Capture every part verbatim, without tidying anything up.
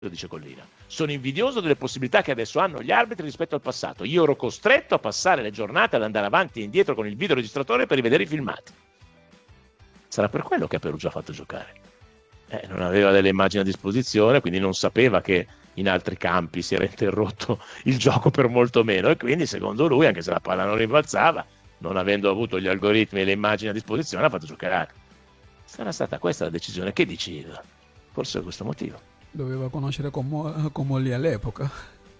dice Collina. Sono invidioso delle possibilità che adesso hanno gli arbitri rispetto al passato. Io ero costretto a passare le giornate ad andare avanti e indietro con il videoregistratore per rivedere i filmati. Sarà per quello che a Perugia ha fatto giocare. Eh, non aveva delle immagini a disposizione, quindi non sapeva che in altri campi si era interrotto il gioco per molto meno, e quindi secondo lui, anche se la palla non rimbalzava, non avendo avuto gli algoritmi e le immagini a disposizione, ha fatto giocare. Sarà stata questa la decisione. Che dici? Forse per questo motivo. Doveva conoscere Como- Comolli all'epoca.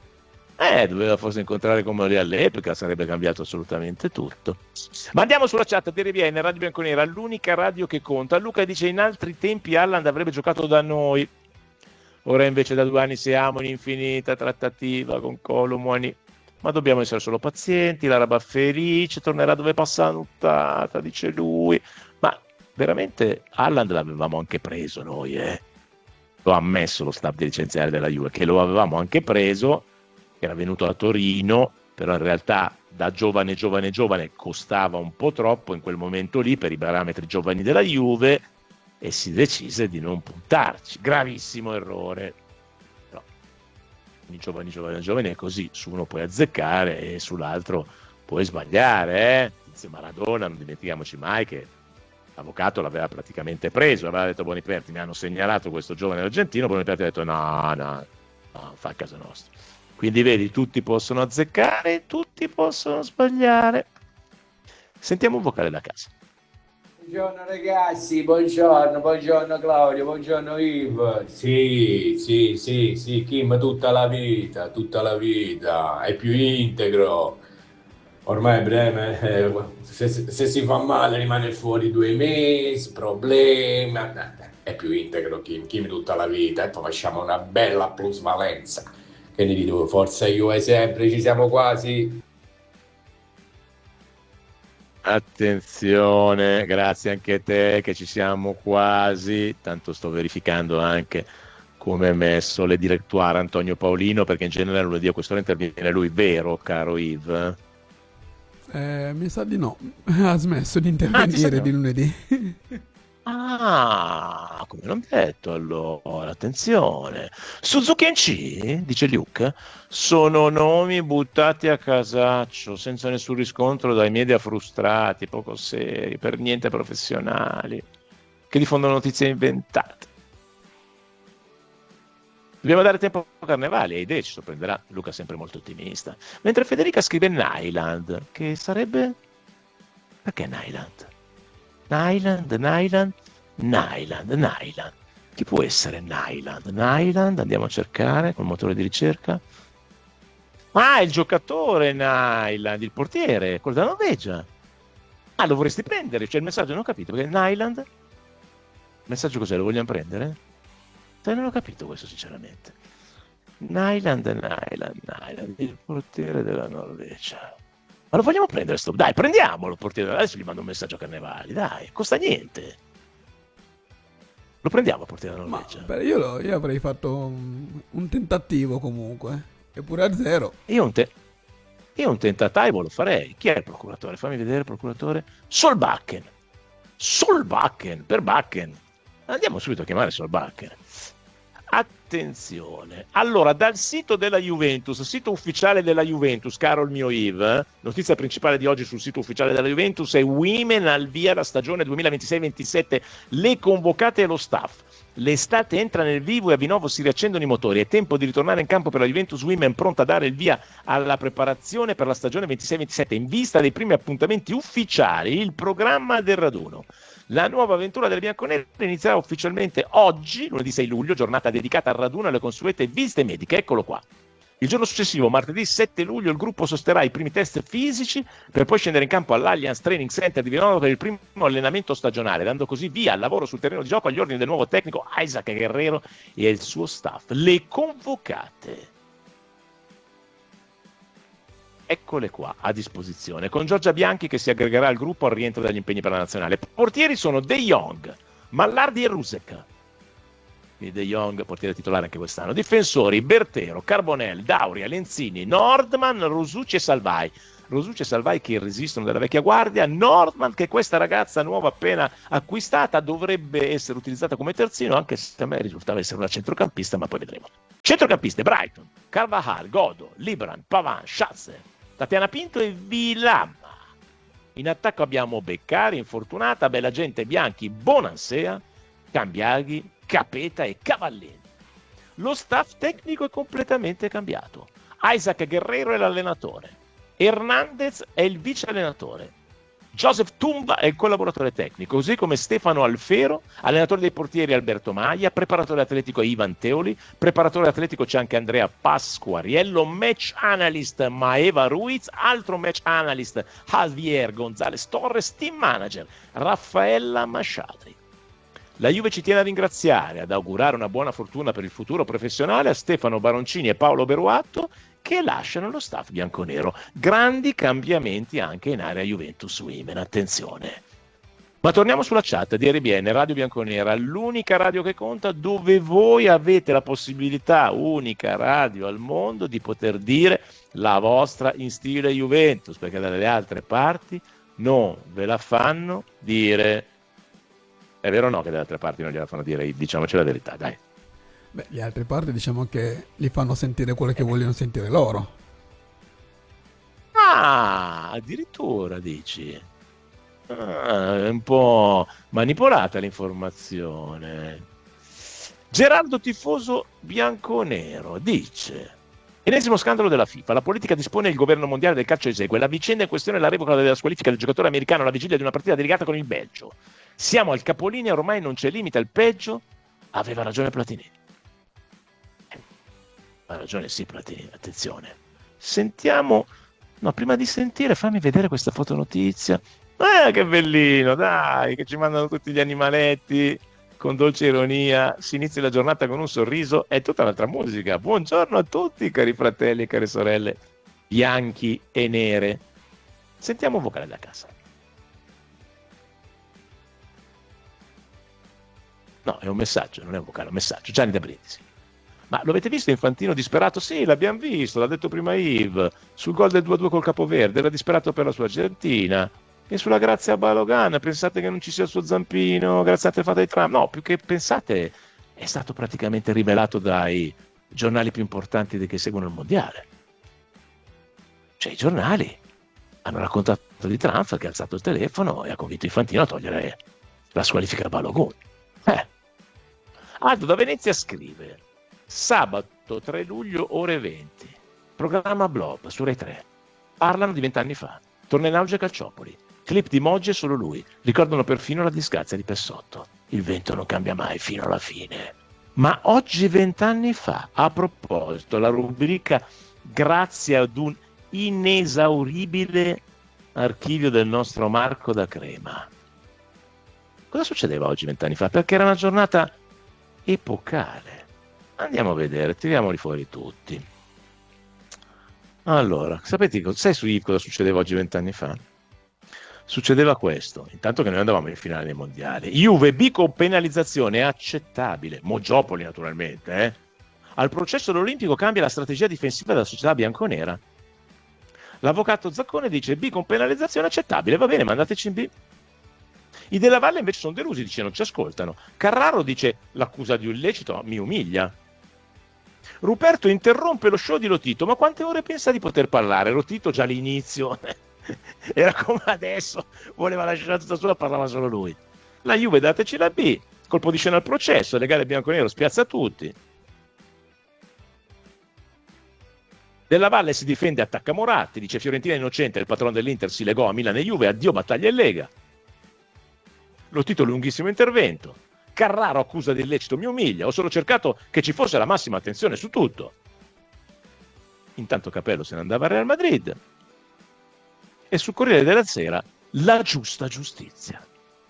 Eh, doveva forse incontrare Comolli all'epoca, sarebbe cambiato assolutamente tutto. Ma andiamo sulla chat di Riviera, Radio Bianconera, l'unica radio che conta. Luca dice: in altri tempi Haaland avrebbe giocato da noi, ora invece da due anni siamo in infinita trattativa con Colomwani, ma dobbiamo essere solo pazienti, l'Araba felice, tornerà dove passa la nottata, dice lui. Ma veramente Haaland l'avevamo anche preso noi, eh? Lo ha ammesso lo staff dirigenziale della Juve, che lo avevamo anche preso, era venuto a Torino, però in realtà da giovane giovane giovane costava un po' troppo in quel momento lì per i parametri giovani della Juve, e si decise di non puntarci. Gravissimo errore. No. I giovani giovani giovani è così, su uno puoi azzeccare e sull'altro puoi sbagliare, eh? Tizio Maradona, non dimentichiamoci mai che l'avvocato l'aveva praticamente preso, aveva detto: Boniperti, mi hanno segnalato questo giovane argentino. Boniperti ha detto: no, no, no, fa a casa nostra. Quindi vedi, tutti possono azzeccare, tutti possono sbagliare. Sentiamo un vocale da casa. Buongiorno ragazzi, buongiorno, buongiorno Claudio, buongiorno Yves. Sì, sì, sì, sì, Kim tutta la vita, tutta la vita, è più integro. Ormai Breme, eh, se, se si fa male rimane fuori due mesi, problema, è più integro Kim, Kim tutta la vita, e poi facciamo una bella plusvalenza. Che ne dico, forza Juve sempre, ci siamo quasi. Attenzione, grazie anche a te, che ci siamo quasi. Tanto sto verificando anche come è messo le direttuare Antonio Paolino, perché in genere lunedì a quest'ora interviene lui, vero caro Yves? Eh, mi sa di no, ha smesso di intervenire ah, di lunedì. Ah, come non detto, allora, attenzione. Suzuki N C, dice Luke, sono nomi buttati a casaccio, senza nessun riscontro dai media frustrati, poco seri, per niente professionali, che diffondono notizie inventate. Dobbiamo dare tempo a Carnevali, e idee ci sorprenderà. Luca sempre molto ottimista. Mentre Federica scrive Nyland, che sarebbe... Perché Nyland? Nyland, Nyland, Nyland, Nyland. Chi può essere Nyland? Nyland, andiamo a cercare col motore di ricerca. Ah, il giocatore Nyland, il portiere, quello della Norvegia. Ah, lo vorresti prendere? Cioè il messaggio non ho capito, perché Nyland... Il messaggio cos'è? Lo vogliamo prendere? Cioè, non ho capito questo sinceramente. Nyland, Nyland, Nyland, il portiere della Norvegia. Ma lo vogliamo prendere sto? Dai, prendiamolo, portiere. Adesso gli mando un messaggio a Carnevali, dai, costa niente. Lo prendiamo, portiere della Norvegia. Ma, beh, io, lo, io avrei fatto un, un tentativo comunque, eppure a zero. Io un, te- io un tentativo lo farei. Chi è il procuratore? Fammi vedere il procuratore. Solbakken. Solbakken, per Bakken. Andiamo subito a chiamare Solbakken. Attenzione, allora dal sito della Juventus, sito ufficiale della Juventus, caro il mio Yves, notizia principale di oggi sul sito ufficiale della Juventus è Women al via la stagione duemilaventisei ventisette, le convocate e lo staff. L'estate entra nel vivo e a Vinovo si riaccendono i motori, è tempo di ritornare in campo per la Juventus Women, pronta a dare il via alla preparazione per la stagione ventisei ventisette in vista dei primi appuntamenti ufficiali, il programma del raduno. La nuova avventura delle bianconere inizierà ufficialmente oggi, lunedì sei luglio, giornata dedicata al raduno e alle consuete visite mediche. Eccolo qua. Il giorno successivo, martedì sette luglio, il gruppo sosterrà i primi test fisici per poi scendere in campo all'Allianz Training Center di Vinovo per il primo allenamento stagionale, dando così via al lavoro sul terreno di gioco agli ordini del nuovo tecnico Isaac Guerrero e il suo staff. Le convocate. Eccole qua a disposizione, con Giorgia Bianchi che si aggregherà al gruppo al rientro dagli impegni per la nazionale. Portieri sono De Jong, Mallardi e Rusek. De Jong, portiere titolare anche quest'anno. Difensori: Bertero, Carbonell, Dauria, Lenzini, Nordman, Rosucci e Salvai. Rosucci e Salvai che resistono della vecchia guardia, Nordman che questa ragazza nuova appena acquistata dovrebbe essere utilizzata come terzino, anche se a me risultava essere una centrocampista, ma poi vedremo. Centrocampiste: Brighton, Carvajal, Godo, Libran, Pavan, Schatzer, Tatiana Pinto e Villamma. In attacco abbiamo Beccari, infortunata, Bella Gente, Bianchi, Bonansea, Cambiaghi, Capeta e Cavallini. Lo staff tecnico è completamente cambiato. Isaac Guerrero è l'allenatore, Hernandez è il vice allenatore, Joseph Tumba è il collaboratore tecnico, così come Stefano Alfero, allenatore dei portieri Alberto Maglia, preparatore atletico Ivan Teoli, preparatore atletico c'è anche Andrea Pasquariello, match analyst Maeva Ruiz, altro match analyst Javier Gonzalez Torres, team manager Raffaella Masciadri. La Juve ci tiene a ringraziare, ad augurare una buona fortuna per il futuro professionale a Stefano Baroncini e Paolo Beruatto, che lasciano lo staff bianconero. Grandi cambiamenti anche in area Juventus Women, attenzione. Ma torniamo sulla chat di R B N, Radio Bianconera, l'unica radio che conta, dove voi avete la possibilità, unica radio al mondo, di poter dire la vostra in stile Juventus, perché dalle altre parti non ve la fanno dire. È vero o no che dalle altre parti non gliela fanno dire? Diciamoci la verità, dai. Beh, le altre parti diciamo che li fanno sentire quello che vogliono sentire loro. Ah, addirittura dici. Ah, è un po' manipolata l'informazione. Gerardo Tifoso Bianconero dice: ennesimo scandalo della FIFA, la politica dispone, il governo mondiale del calcio esegue, la vicenda in questione è la revoca della squalifica del giocatore americano alla vigilia di una partita delicata con il Belgio. Siamo al capolinea, ormai non c'è limite al peggio. Aveva ragione Platini. Ha ragione sì Platini, attenzione. Sentiamo, no, prima di sentire fammi vedere questa fotonotizia. Eh, che bellino, dai, che ci mandano tutti gli animaletti con dolce ironia. Si inizia la giornata con un sorriso, è tutta un'altra musica. Buongiorno a tutti, cari fratelli e care sorelle bianchi e nere. Sentiamo un vocale da casa. No, è un messaggio, non è un vocale, è un messaggio. Gianni da Brindisi. Ma lo avete visto Infantino disperato? Sì, l'abbiamo visto, l'ha detto prima Yves, sul gol del due a due col Capoverde, era disperato per la sua Argentina. E sulla grazia a Balogan, pensate che non ci sia il suo zampino, grazie a te fate i tram. No, più che pensate, è stato praticamente rivelato dai giornali più importanti che seguono il mondiale. Cioè i giornali hanno raccontato di Trump che ha alzato il telefono e ha convinto Infantino a togliere la squalifica a Balogun. Eh. Aldo da Venezia scrive: sabato tre luglio ore venti, programma Blob su Rai tre, parlano di vent'anni fa, torna in auge Calciopoli, clip di Moggi e solo lui, ricordano perfino la disgrazia di Pessotto, il vento non cambia mai fino alla fine. Ma oggi vent'anni fa, a proposito, la rubrica grazie ad un inesauribile archivio del nostro Marco da Crema. Cosa succedeva oggi vent'anni fa? Perché era una giornata epocale. Andiamo a vedere, tiriamoli fuori tutti. Allora, sapete, sai su Yves cosa succedeva oggi vent'anni fa? Succedeva questo, intanto che noi andavamo in finale dei mondiali. Juve B con penalizzazione accettabile, Moggiopoli naturalmente, eh? Al processo olimpico cambia la strategia difensiva della società bianconera. L'avvocato Zaccone dice B con penalizzazione accettabile, va bene, mandateci in B. I Della Valle invece sono delusi, dice non ci ascoltano. Carraro dice l'accusa di un illecito mi umilia. Ruperto interrompe lo show di Lotito, ma quante ore pensa di poter parlare? Lotito già all'inizio era come adesso, voleva lasciare tutta sola, parlava solo lui. La Juve dateci la B, colpo di scena al processo, legale bianconero spiazza tutti. Della Valle si difende, attacca Moratti, dice Fiorentina innocente, il patrono dell'Inter si legò a Milano e Juve, addio battaglia e Lega. Lotito lunghissimo intervento. Carraro accusa di illecito mi umilia, ho solo cercato che ci fosse la massima attenzione su tutto. Intanto Capello se ne andava al Real Madrid. E sul Corriere della Sera la giusta giustizia.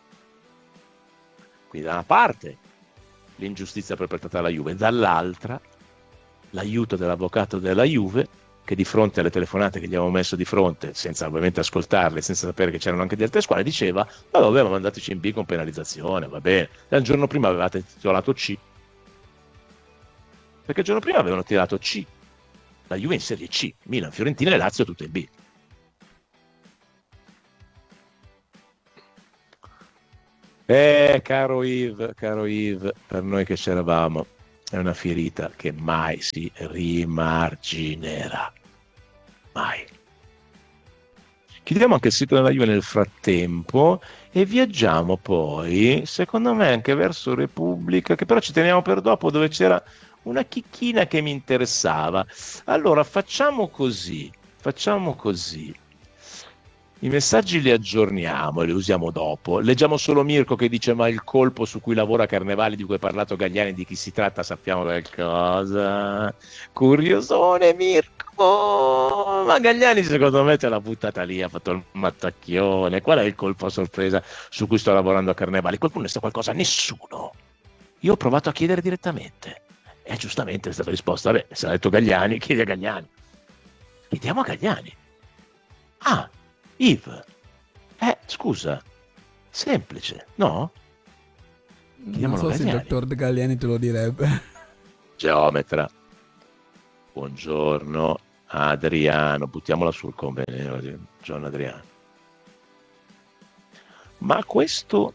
Quindi da una parte l'ingiustizia perpetrata alla Juve, dall'altra l'aiuto dell'avvocato della Juve che di fronte alle telefonate che gli avevamo messo di fronte, senza ovviamente ascoltarle, senza sapere che c'erano anche di altre squadre, diceva ma vabbè, ma mandateci in B con penalizzazione, va bene. E il giorno prima avevate titolato C, perché il giorno prima avevano tirato C, la Juve in Serie C, Milan, Fiorentina e Lazio tutte in B. Eh, caro Yves, caro Yves, per noi che c'eravamo, è una ferita che mai si rimarginerà. Mai. Chiudiamo anche il sito della Juve nel frattempo e viaggiamo poi, secondo me, anche verso Repubblica, che però ci teniamo per dopo, dove c'era una chicchina che mi interessava. Allora, facciamo così, facciamo così. I messaggi li aggiorniamo e li usiamo dopo. Leggiamo solo Mirko che dice: ma il colpo su cui lavora Carnevali, di cui ha parlato Galliani, di chi si tratta? Sappiamo qualcosa? Curiosone Mirko! Ma Galliani secondo me te l'ha buttata lì, ha fatto il mattacchione. Qual è il colpo a sorpresa su cui sto lavorando a Carnevali? Qualcuno ne sa qualcosa? Nessuno. Io ho provato a chiedere direttamente e giustamente è stata risposta: vabbè, se l'ha detto Galliani, chiedi a Galliani. Chiediamo a Galliani. Ah, Yves, eh, scusa, semplice, no? Non so se il dottor Galliani te lo direbbe. Geometra, buongiorno Adriano, buttiamola sul conveneo, buongiorno Adriano. Ma questo,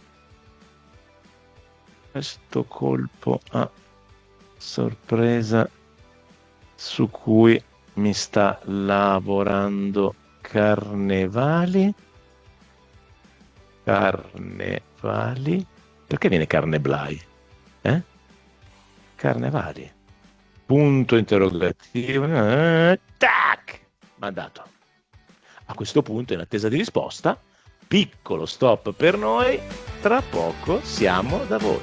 questo colpo a sorpresa su cui mi sta lavorando Carnevali, Carnevali, perché viene Carneblai? Eh? Carnevali, punto interrogativo, eh, tac, mandato. A questo punto, in attesa di risposta, piccolo stop per noi, tra poco siamo da voi.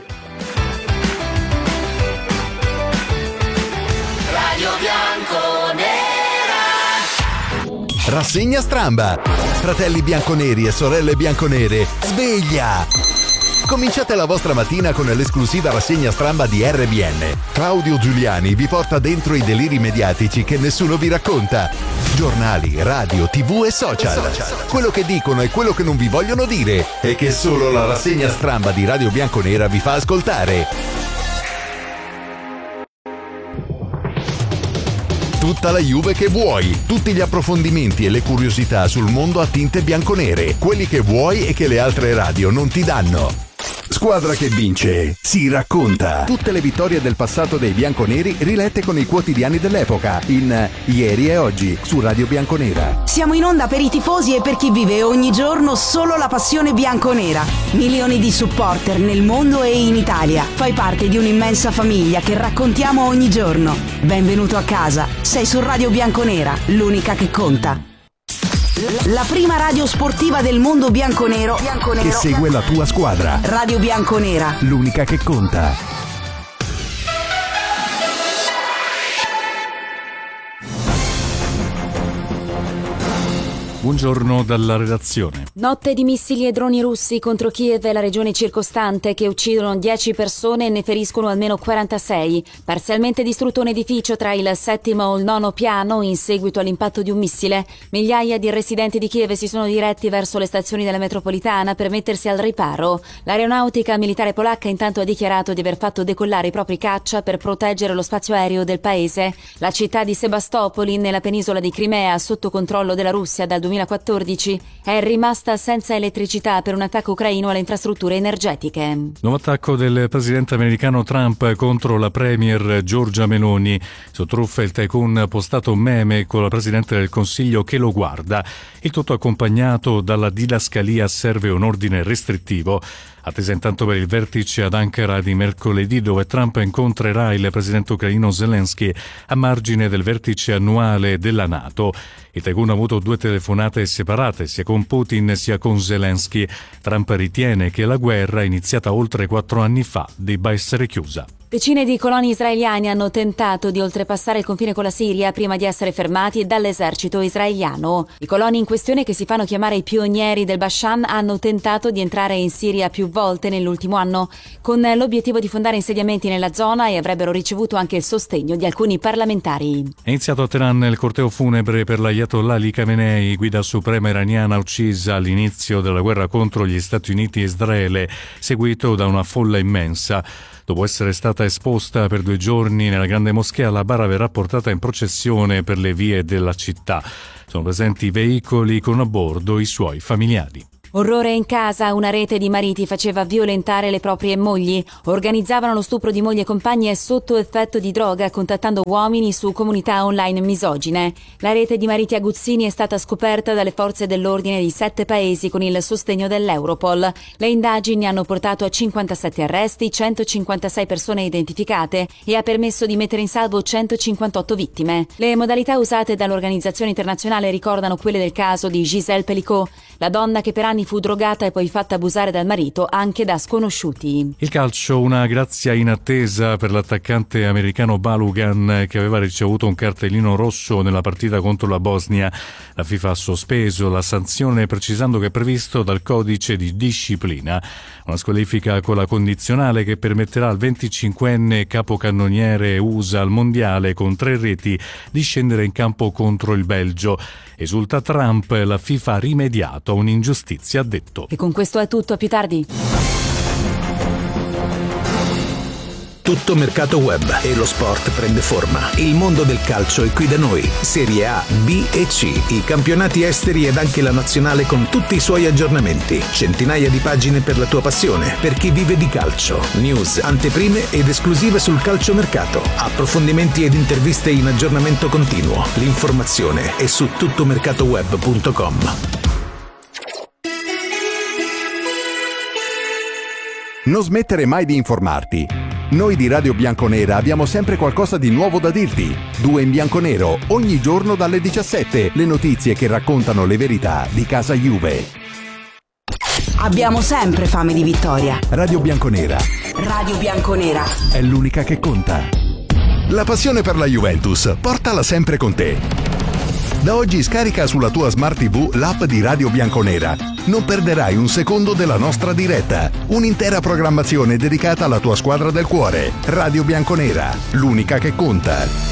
Radio Bianconera. Rassegna Stramba. Fratelli bianconeri e sorelle bianconere, sveglia! Cominciate la vostra mattina con l'esclusiva rassegna Stramba di R B N. Claudio Giuliani vi porta dentro i deliri mediatici che nessuno vi racconta. Giornali, radio, tv e social. Quello che dicono e quello che non vi vogliono dire e che solo la rassegna Stramba di Radio Bianconera vi fa ascoltare. Tutta la Juve che vuoi, tutti gli approfondimenti e le curiosità sul mondo a tinte bianconere, quelli che vuoi e che le altre radio non ti danno. Squadra che vince si racconta. Tutte le vittorie del passato dei bianconeri rilette con i quotidiani dell'epoca in Ieri e Oggi su Radio Bianconera. Siamo in onda per i tifosi e per chi vive ogni giorno solo la passione bianconera. Milioni di supporter nel mondo e in Italia. Fai parte di un'immensa famiglia che raccontiamo ogni giorno. Benvenuto a casa. Sei su Radio Bianconera, l'unica che conta. La prima radio sportiva del mondo bianconero, bianconero che segue la tua squadra. Radio Bianconera, l'unica che conta. Buongiorno dalla redazione. Notte di missili e droni russi contro Kiev e la regione circostante che uccidono dieci persone e ne feriscono almeno quarantasei. Parzialmente distrutto un edificio tra il settimo e il nono piano in seguito all'impatto di un missile. Migliaia di residenti di Kiev si sono diretti verso le stazioni della metropolitana per mettersi al riparo. L'aeronautica militare polacca intanto ha dichiarato di aver fatto decollare i propri caccia per proteggere lo spazio aereo del paese. La città di Sebastopoli, nella penisola di Crimea, sotto controllo della Russia dal duemilaquattordici, è rimasta senza elettricità per un attacco ucraino alle infrastrutture energetiche. Nuovo attacco del presidente americano Trump contro la premier Giorgia Meloni. Su truffa il tycoon postato meme con la presidente del Consiglio che lo guarda. Il tutto accompagnato dalla didascalia serve un ordine restrittivo. Attesa intanto per il vertice ad Ankara di mercoledì, dove Trump incontrerà il presidente ucraino Zelensky a margine del vertice annuale della NATO. Il tycoon ha avuto due telefonate separate, sia con Putin sia con Zelensky. Trump ritiene che la guerra, iniziata oltre quattro anni fa, debba essere chiusa. Decine di coloni israeliani hanno tentato di oltrepassare il confine con la Siria prima di essere fermati dall'esercito israeliano. I coloni in questione, che si fanno chiamare i pionieri del Bashan, hanno tentato di entrare in Siria più volte nell'ultimo anno, con l'obiettivo di fondare insediamenti nella zona, e avrebbero ricevuto anche il sostegno di alcuni parlamentari. È iniziato a Teheran il corteo funebre per l'Ayatollah Ali Khamenei, guida suprema iraniana uccisa all'inizio della guerra contro gli Stati Uniti e Israele, seguito da una folla immensa. Dopo essere stata esposta per due giorni nella grande moschea, la bara verrà portata in processione per le vie della città. Sono presenti veicoli con a bordo i suoi familiari. Orrore in casa, una rete di mariti faceva violentare le proprie mogli. Organizzavano lo stupro di mogli e compagne sotto effetto di droga, contattando uomini su comunità online misogine. La rete di mariti aguzzini è stata scoperta dalle forze dell'ordine di sette paesi con il sostegno dell'Europol. Le indagini hanno portato a cinquantasette arresti, centocinquantasei persone identificate e ha permesso di mettere in salvo centocinquantotto vittime. Le modalità usate dall'organizzazione internazionale ricordano quelle del caso di Gisèle Pelicot, la donna che per anni fu drogata e poi fatta abusare dal marito anche da sconosciuti. Il calcio, una grazia inattesa per l'attaccante americano Balogun, che aveva ricevuto un cartellino rosso nella partita contro la Bosnia. La FIFA ha sospeso la sanzione precisando che è previsto dal codice di disciplina. Una squalifica con la condizionale che permetterà al venticinquenne capocannoniere U S A al mondiale con tre reti di scendere in campo contro il Belgio. Esulta Trump, la FIFA ha rimediato a un'ingiustizia, ha detto. E con questo è tutto, a più tardi. Tutto mercato web e lo sport prende forma. Il mondo del calcio è qui da noi. Serie A, B e C, i campionati esteri ed anche la nazionale con tutti i suoi aggiornamenti. Centinaia di pagine per la tua passione, per chi vive di calcio. News, anteprime ed esclusive sul calciomercato. Approfondimenti ed interviste in aggiornamento continuo. L'informazione è su tuttomercatoweb punto com. Non smettere mai di informarti. Noi di Radio Bianconera abbiamo sempre qualcosa di nuovo da dirti. Due in bianconero, ogni giorno dalle diciassette. Le notizie che raccontano le verità di casa Juve. Abbiamo sempre fame di vittoria. Radio Bianconera. Radio Bianconera. È l'unica che conta. La passione per la Juventus, portala sempre con te. Da oggi scarica sulla tua Smart ti vu l'app di Radio Bianconera. Non perderai un secondo della nostra diretta. Un'intera programmazione dedicata alla tua squadra del cuore. Radio Bianconera, l'unica che conta.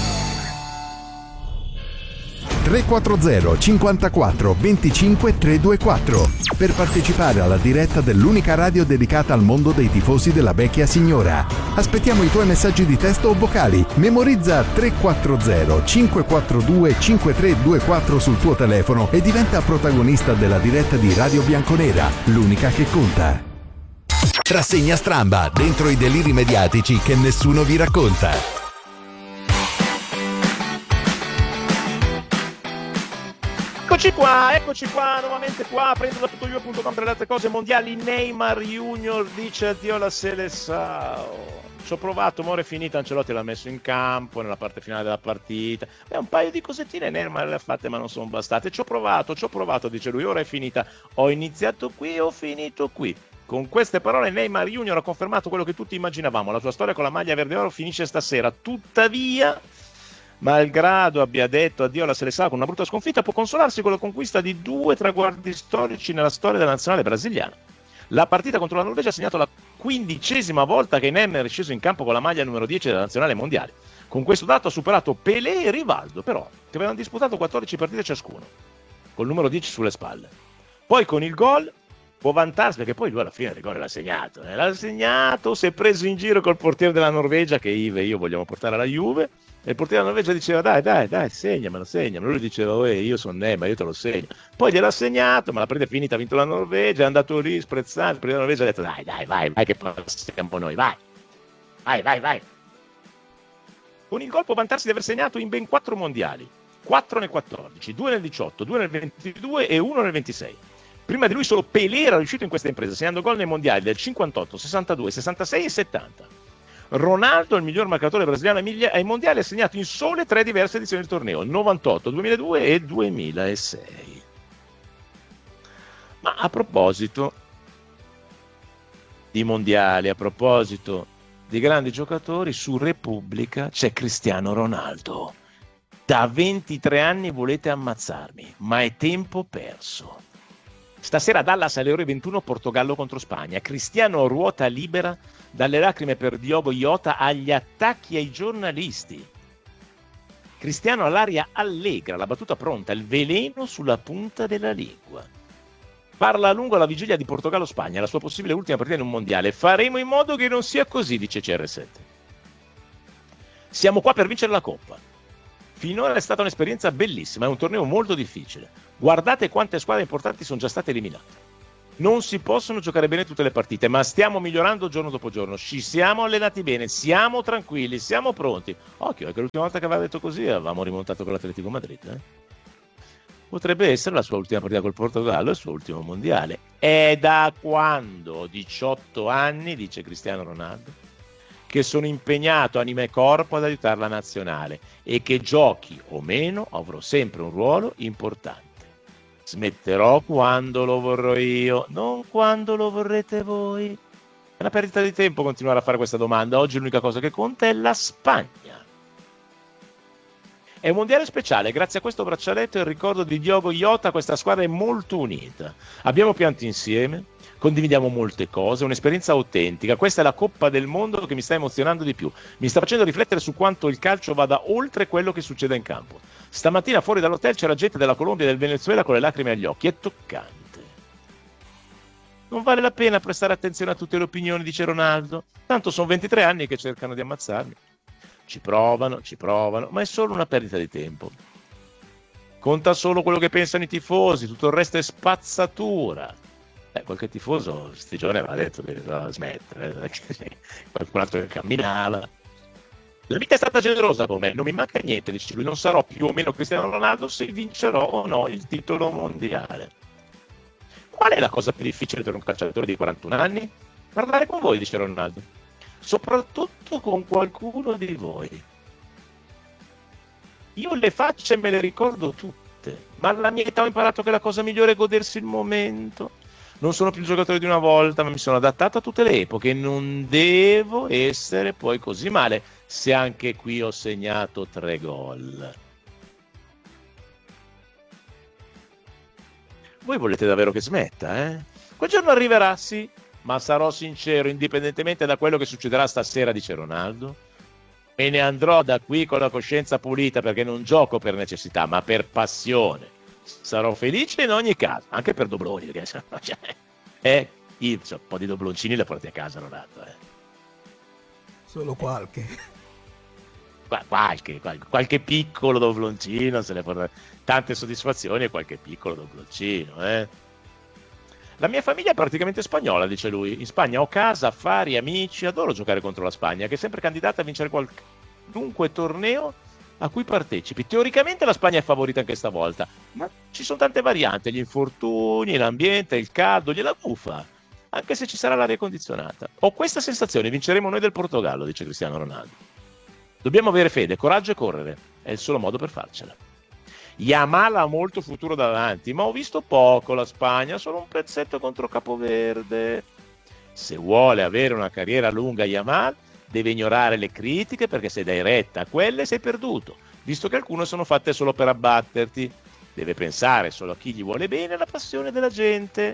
tre quattro zero cinquantaquattro venticinque trecentoventuquattro per partecipare alla diretta dell'unica radio dedicata al mondo dei tifosi della vecchia signora. Aspettiamo i tuoi messaggi di testo o vocali. Memorizza tre quattro zero cinque quattro due cinque tre due quattro sul tuo telefono e diventa protagonista della diretta di Radio Bianconera, l'unica che conta. Rassegna stramba, dentro i deliri mediatici che nessuno vi racconta. Eccoci qua, eccoci qua, nuovamente qua, prendo da tutto io punto com per le altre cose mondiali. Neymar Junior dice addio alla Seleção. Ci ho provato, amore, è finita, Ancelotti l'ha messo in campo nella parte finale della partita. Beh, un paio di cosettine Neymar le ha fatte ma non sono bastate. Ci ho provato, ci ho provato, dice lui, ora è finita. Ho iniziato qui, ho finito qui. Con queste parole Neymar Junior ha confermato quello che tutti immaginavamo. La sua storia con la maglia verde oro finisce stasera. Tuttavia, malgrado abbia detto addio alla Seleção con una brutta sconfitta, può consolarsi con la conquista di due traguardi storici nella storia della nazionale brasiliana. La partita contro la Norvegia ha segnato la quindicesima volta che Neymar è sceso in campo con la maglia numero dieci della nazionale mondiale. Con questo dato ha superato Pelé e Rivaldo, però, che avevano disputato quattordici partite ciascuno, col numero dieci sulle spalle. Poi con il gol può vantarsi, perché poi lui alla fine il gol l'ha segnato, eh? l'ha segnato, si è preso in giro col portiere della Norvegia, che Ive e io vogliamo portare alla Juve, e il portiere della Norvegia diceva dai dai dai segnamelo segnamelo, lui diceva oh, io sono Neymar, io te lo segno, poi gliel'ha segnato, ma la partita è finita, ha vinto la Norvegia, è andato lì sprezzato, il portiere della Norvegia ha detto dai dai vai vai che passiamo noi, vai vai vai vai. Con il gol può vantarsi di aver segnato in ben quattro mondiali, quattro nel quattordici, due nel diciotto, due nel ventidue e uno nel ventisei. Prima di lui solo Pelé era riuscito in questa impresa, segnando gol nei mondiali del cinquantotto, sessantadue, sessantasei e settanta. Ronaldo, il miglior marcatore brasiliano ai mondiali, ha segnato in sole tre diverse edizioni del torneo, novantotto, duemiladue e duemilasei. Ma a proposito di mondiali, a proposito di grandi giocatori, su Repubblica c'è Cristiano Ronaldo. Da ventitré anni volete ammazzarmi, ma è tempo perso. Stasera a Dallas alle ore ventuno Portogallo contro Spagna. Cristiano ruota libera dalle lacrime per Diogo Jota agli attacchi ai giornalisti. Cristiano all'aria allegra, la battuta pronta, il veleno sulla punta della lingua. Parla a lungo alla vigilia di Portogallo-Spagna, la sua possibile ultima partita in un mondiale. Faremo in modo che non sia così, dice C R sette. Siamo qua per vincere la Coppa. Finora è stata un'esperienza bellissima, è un torneo molto difficile. Guardate quante squadre importanti sono già state eliminate. Non si possono giocare bene tutte le partite, ma stiamo migliorando giorno dopo giorno. Ci siamo allenati bene, siamo tranquilli, siamo pronti. Occhio, è che l'ultima volta che aveva detto così avevamo rimontato con l'Atletico Madrid. Eh? Potrebbe essere la sua ultima partita col Portogallo e il suo ultimo mondiale. È da quando? diciotto anni, dice Cristiano Ronaldo, che sono impegnato anima e corpo ad aiutare la nazionale e che giochi o meno avrò sempre un ruolo importante. Smetterò quando lo vorrò io, non quando lo vorrete voi. È una perdita di tempo continuare a fare questa domanda. Oggi l'unica cosa che conta è la Spagna. È un mondiale speciale, grazie a questo braccialetto e il ricordo di Diogo Jota questa squadra è molto unita. Abbiamo pianto insieme, condividiamo molte cose, un'esperienza autentica. Questa è la Coppa del Mondo che mi sta emozionando di più. Mi sta facendo riflettere su quanto il calcio vada oltre quello che succede in campo. Stamattina fuori dall'hotel c'era gente della Colombia e del Venezuela con le lacrime agli occhi. È toccante. Non vale la pena prestare attenzione a tutte le opinioni, dice Ronaldo. Tanto sono ventitré anni che cercano di ammazzarmi. Ci provano, ci provano, ma è solo una perdita di tempo. Conta solo quello che pensano i tifosi, tutto il resto è spazzatura. Eh, qualche tifoso sti giorni aveva detto che doveva smettere, eh, qualcun altro che camminava. La vita è stata generosa con me, non mi manca niente, dice lui, non sarò più o meno Cristiano Ronaldo se vincerò o no il titolo mondiale. Qual è la cosa più difficile per un calciatore di quarantuno anni? Parlare con voi, dice Ronaldo, soprattutto con qualcuno di voi. Io le facce me le ricordo tutte, ma alla mia età ho imparato che la cosa migliore è godersi il momento. Non sono più il giocatore di una volta, ma mi sono adattato a tutte le epoche. Non devo essere poi così male, se anche qui ho segnato tre gol. Voi volete davvero che smetta, eh? Quel giorno arriverà, sì, ma sarò sincero, indipendentemente da quello che succederà stasera, dice Ronaldo, me ne andrò da qui con la coscienza pulita, perché non gioco per necessità, ma per passione. Sarò felice in ogni caso, anche per dobloni, perché cioè, eh, io, cioè, un po' di dobloncini le porti a casa, Ronaldo, eh. Solo qualche. Qualche, qualche, qualche piccolo dobloncino, se ne porta tante soddisfazioni e qualche piccolo dobloncino, eh. La mia famiglia è praticamente spagnola, dice lui. In Spagna ho casa, affari, amici, adoro giocare contro la Spagna, che è sempre candidata a vincere qualunque torneo a cui partecipi. Teoricamente la Spagna è favorita anche stavolta, ma ci sono tante varianti, gli infortuni, l'ambiente, il caldo, gliela buffa, anche se ci sarà l'aria condizionata. Ho questa sensazione, vinceremo noi del Portogallo, dice Cristiano Ronaldo. Dobbiamo avere fede, coraggio e correre, è il solo modo per farcela. Yamal ha molto futuro davanti, ma ho visto poco la Spagna, solo un pezzetto contro Capoverde. Se vuole avere una carriera lunga Yamal, deve ignorare le critiche, perché se dai retta a quelle sei perduto, visto che alcune sono fatte solo per abbatterti. Deve pensare solo a chi gli vuole bene e alla passione della gente.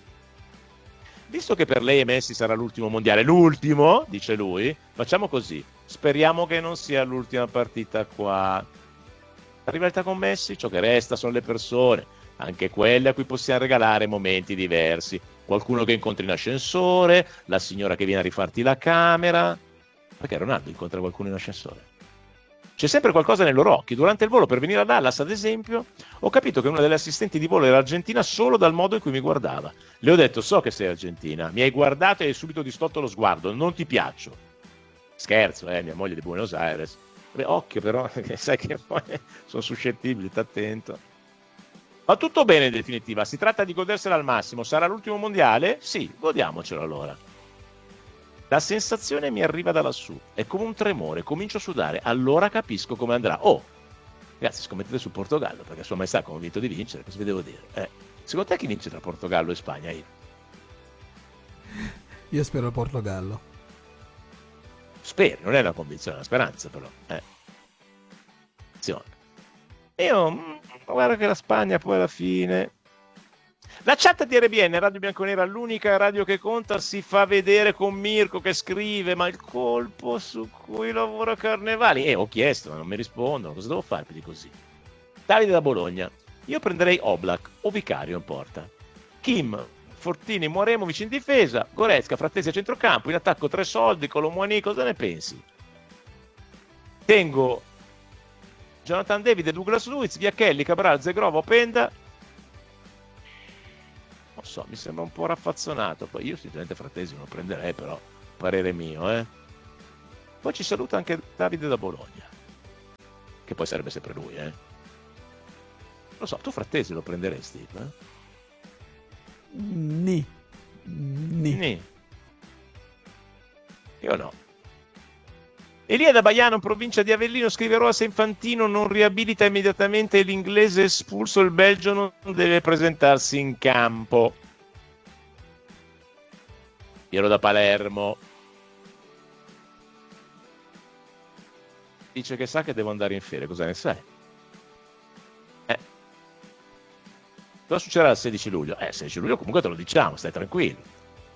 Visto che per lei e Messi sarà l'ultimo mondiale, l'ultimo, dice lui, facciamo così, speriamo che non sia l'ultima partita qua. La rivalità con Messi, ciò che resta sono le persone, anche quelle a cui possiamo regalare momenti diversi. Qualcuno che incontri in ascensore, la signora che viene a rifarti la camera. Perché Ronaldo incontra qualcuno in ascensore? C'è sempre qualcosa nei loro occhi. Durante il volo per venire a Dallas, ad esempio, ho capito che una delle assistenti di volo era argentina solo dal modo in cui mi guardava. Le ho detto, so che sei argentina, mi hai guardato e hai subito distolto lo sguardo, non ti piaccio. Scherzo, eh, mia moglie di Buenos Aires. Beh, occhio però, che sai che poi sono suscettibili, sta attento. Ma tutto bene in definitiva, si tratta di godersela al massimo. Sarà l'ultimo mondiale? Sì, godiamocelo allora. La sensazione mi arriva da lassù, è come un tremore, comincio a sudare, allora capisco come andrà. Oh, ragazzi, scommettete sul Portogallo, perché Sua Maestà ha convinto di vincere, cosa vi devo dire? Eh, secondo te chi vince tra Portogallo e Spagna? Io, Io spero il Portogallo. Speri, non è una convinzione, è una speranza però. Eh. Attenzione. Io, mh, guarda che la Spagna poi alla fine... La chat di R B N, Radio Bianconera, l'unica radio che conta, si fa vedere con Mirko che scrive, ma il colpo su cui lavora Carnevali? Eh, ho chiesto, ma non mi rispondono, cosa devo fare più di così? Davide da Bologna, io prenderei Oblak o Vicario in porta. Kim, Fortini, Moremovic in difesa, Goretzka, Frattesi a centrocampo, in attacco tre soldi, Colomwani, cosa ne pensi? Tengo Jonathan David e Douglas Luiz, Viachelli, Cabral, Zegrova, Openda. so, mi sembra un po' raffazzonato. Poi io sinceramente Frattesi non lo prenderei, però parere mio, eh. Poi ci saluta anche Davide da Bologna, che poi sarebbe sempre lui, eh. Lo so, tu Frattesi lo prenderesti? Eh? Ni. Ni. Ni. Io no. Elia da Baiano, provincia di Avellino, scrive: Roa, se Infantino non riabilita immediatamente l'inglese espulso, il Belgio non deve presentarsi in campo. Piero da Palermo dice che sa che devo andare in ferie, cosa ne sai? Eh. Cosa succederà il sedici luglio? Eh, il sedici luglio comunque te lo diciamo, stai tranquillo.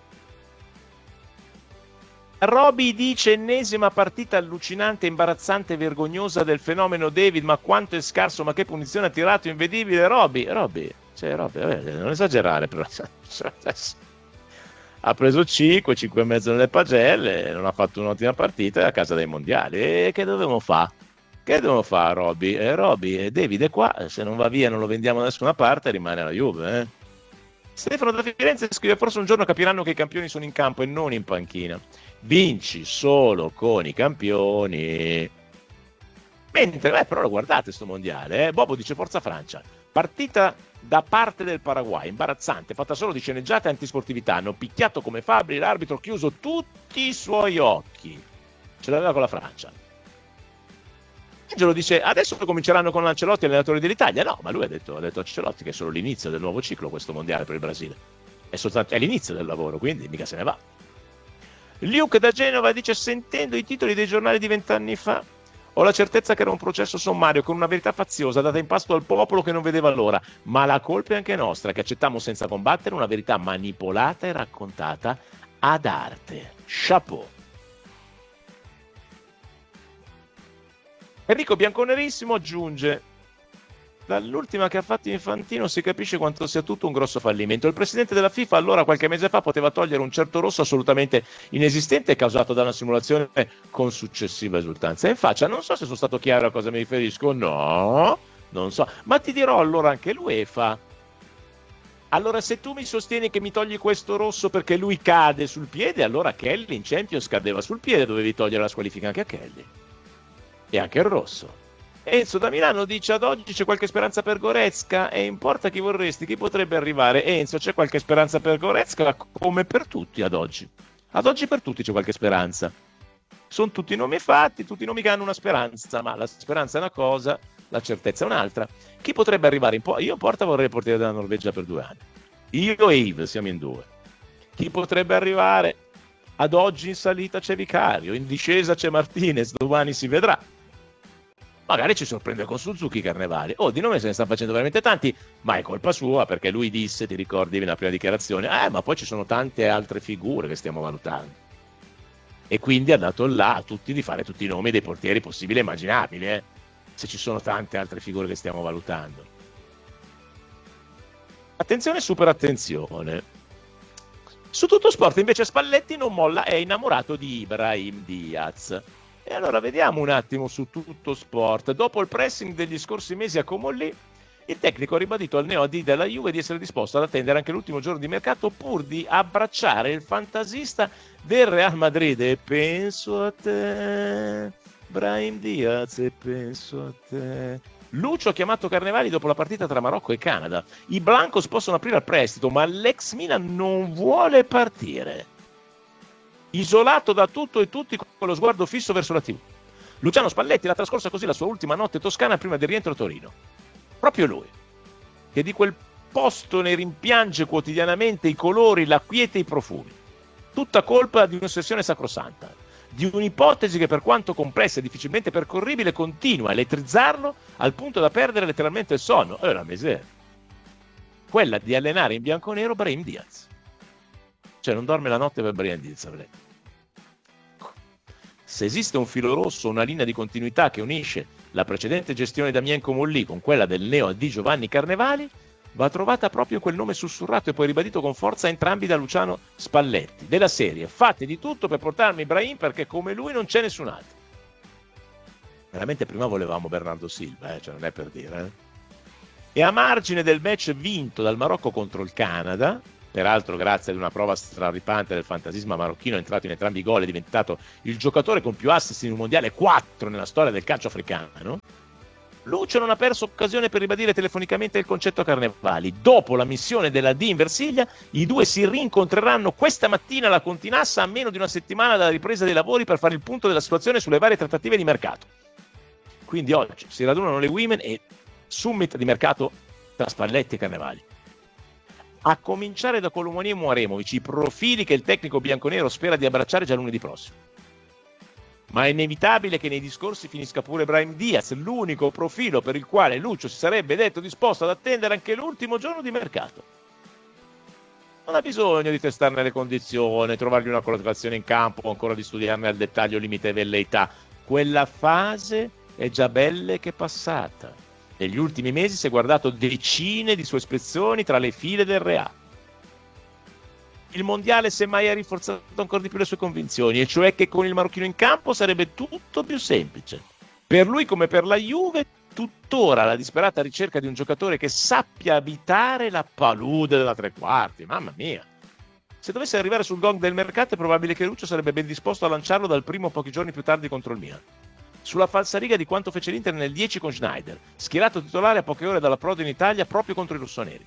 Roby dice: ennesima partita allucinante, imbarazzante, vergognosa del fenomeno David, ma quanto è scarso, ma che punizione ha tirato, invedibile. Roby, Roby, cioè Roby, vabbè, non esagerare però. Ha preso cinque, cinque e mezzo nelle pagelle, non ha fatto un'ottima partita, è a casa dei mondiali. E che dovevamo fare? Che dovevamo fare, Roby? Eh, Roby, eh, David è qua, se non va via non lo vendiamo da nessuna parte, rimane alla Juve, eh. Stefano da Firenze scrive: forse un giorno capiranno che i campioni sono in campo e non in panchina. Vinci solo con i campioni. Mentre, beh, però lo guardate sto mondiale, eh? Bobo dice: forza Francia. Partita da parte del Paraguay, imbarazzante, fatta solo di sceneggiate e antisportività. Hanno picchiato come fabbri, l'arbitro ha chiuso tutti i suoi occhi. Ce l'aveva con la Francia. Angelo dice: adesso cominceranno con Ancelotti, allenatore dell'Italia. No, ma lui ha detto, ha detto a Ancelotti che è solo l'inizio del nuovo ciclo questo mondiale per il Brasile. È soltanto è l'inizio del lavoro, quindi mica se ne va. Luke da Genova dice: sentendo i titoli dei giornali di vent'anni fa, ho la certezza che era un processo sommario con una verità faziosa data in pasto al popolo che non vedeva l'ora, ma la colpa è anche nostra, che accettammo senza combattere una verità manipolata e raccontata ad arte. Chapeau. Enrico Bianconerissimo aggiunge: dall'ultima che ha fatto Infantino si capisce quanto sia tutto un grosso fallimento. Il presidente della FIFA allora, qualche mese fa, poteva togliere un certo rosso assolutamente inesistente causato da una simulazione con successiva esultanza. E in faccia, non so se sono stato chiaro a cosa mi riferisco, no, non so, ma ti dirò allora anche l'UEFA. Allora, se tu mi sostieni che mi togli questo rosso perché lui cade sul piede, allora Kelly in Champions cadeva sul piede, dovevi togliere la squalifica anche a Kelly. E anche il rosso. Enzo da Milano dice: ad oggi c'è qualche speranza per Goretzka e importa chi vorresti, chi potrebbe arrivare. Enzo, c'è qualche speranza per Goretzka come per tutti ad oggi. Ad oggi per tutti c'è qualche speranza. Sono tutti nomi fatti, tutti nomi che hanno una speranza, ma la speranza è una cosa, la certezza è un'altra. Chi potrebbe arrivare in porta? Io in porta vorrei il portiere della Norvegia per due anni. Io e Yves siamo in due. Chi potrebbe arrivare? Ad oggi in salita c'è Vicario, in discesa c'è Martinez, domani si vedrà. Magari ci sorprende con Suzuki Carnevali. Oh, di nome se ne stanno facendo veramente tanti, ma è colpa sua, perché lui disse, ti ricordi nella prima dichiarazione, eh, ma poi ci sono tante altre figure che stiamo valutando. E quindi ha dato là a tutti di fare tutti i nomi dei portieri possibili e immaginabili, eh, se ci sono tante altre figure che stiamo valutando. Attenzione, super attenzione. Su Tutto Sport invece Spalletti non molla, è innamorato di Ibrahim Diaz. E allora vediamo un attimo su Tutto Sport. Dopo il pressing degli scorsi mesi a Comolli, il tecnico ha ribadito al neo A D della Juve di essere disposto ad attendere anche l'ultimo giorno di mercato pur di abbracciare il fantasista del Real Madrid. E penso a te, Brahim Diaz, e penso a te. Lucio ha chiamato Carnevali dopo la partita tra Marocco e Canada. I Blancos possono aprire al prestito, ma l'ex Milan non vuole partire. Isolato da tutto e tutti con lo sguardo fisso verso la tivù. Luciano Spalletti l'ha trascorsa così la sua ultima notte toscana prima del rientro a Torino. Proprio lui, che di quel posto ne rimpiange quotidianamente i colori, la quiete e i profumi. Tutta colpa di un'ossessione sacrosanta, di un'ipotesi che per quanto complessa e difficilmente percorribile continua a elettrizzarlo al punto da perdere letteralmente il sonno. È una miseria. Quella di allenare in bianconero Brahim Diaz. Cioè non dorme la notte per Brahim Diaz. Se esiste un filo rosso, una linea di continuità che unisce la precedente gestione Damien Comolli con quella del neo A D Giovanni Carnevali, va trovata proprio in quel nome sussurrato e poi ribadito con forza entrambi da Luciano Spalletti, della serie: fate di tutto per portarmi Ibrahim perché come lui non c'è nessun altro. Veramente prima volevamo Bernardo Silva, eh? Cioè non è per dire, eh? E a margine del match vinto dal Marocco contro il Canada, peraltro grazie ad una prova straripante del fantasisma marocchino, è entrato in entrambi i gol, è diventato il giocatore con più assist in un mondiale, quattro nella storia del calcio africano. Lucio non ha perso occasione per ribadire telefonicamente il concetto Carnevali. Dopo la missione della D in Versilia, i due si rincontreranno questa mattina alla Continassa, a meno di una settimana dalla ripresa dei lavori, per fare il punto della situazione sulle varie trattative di mercato. Quindi oggi si radunano le women e summit di mercato tra Spalletti e Carnevali. A cominciare da Colomoni e Muaremovic, i profili che il tecnico bianconero spera di abbracciare già lunedì prossimo. Ma è inevitabile che nei discorsi finisca pure Brahim Diaz, l'unico profilo per il quale Lucio si sarebbe detto disposto ad attendere anche l'ultimo giorno di mercato. Non ha bisogno di testarne le condizioni, trovargli una collocazione in campo o ancora di studiarne al dettaglio limite e velleità. Quella fase è già belle che passata. Negli ultimi mesi si è guardato decine di sue ispezioni tra le file del Real. Il mondiale semmai ha rinforzato ancora di più le sue convinzioni, e cioè che con il marocchino in campo sarebbe tutto più semplice. Per lui come per la Juve, tuttora la disperata ricerca di un giocatore che sappia abitare la palude della tre quarti. Mamma mia! Se dovesse arrivare sul gong del mercato è probabile che Lucio sarebbe ben disposto a lanciarlo dal primo pochi giorni più tardi contro il Milan. Sulla falsariga di quanto fece l'Inter nel dieci con Schneider, schierato titolare a poche ore dall'approdo in Italia proprio contro i rossoneri.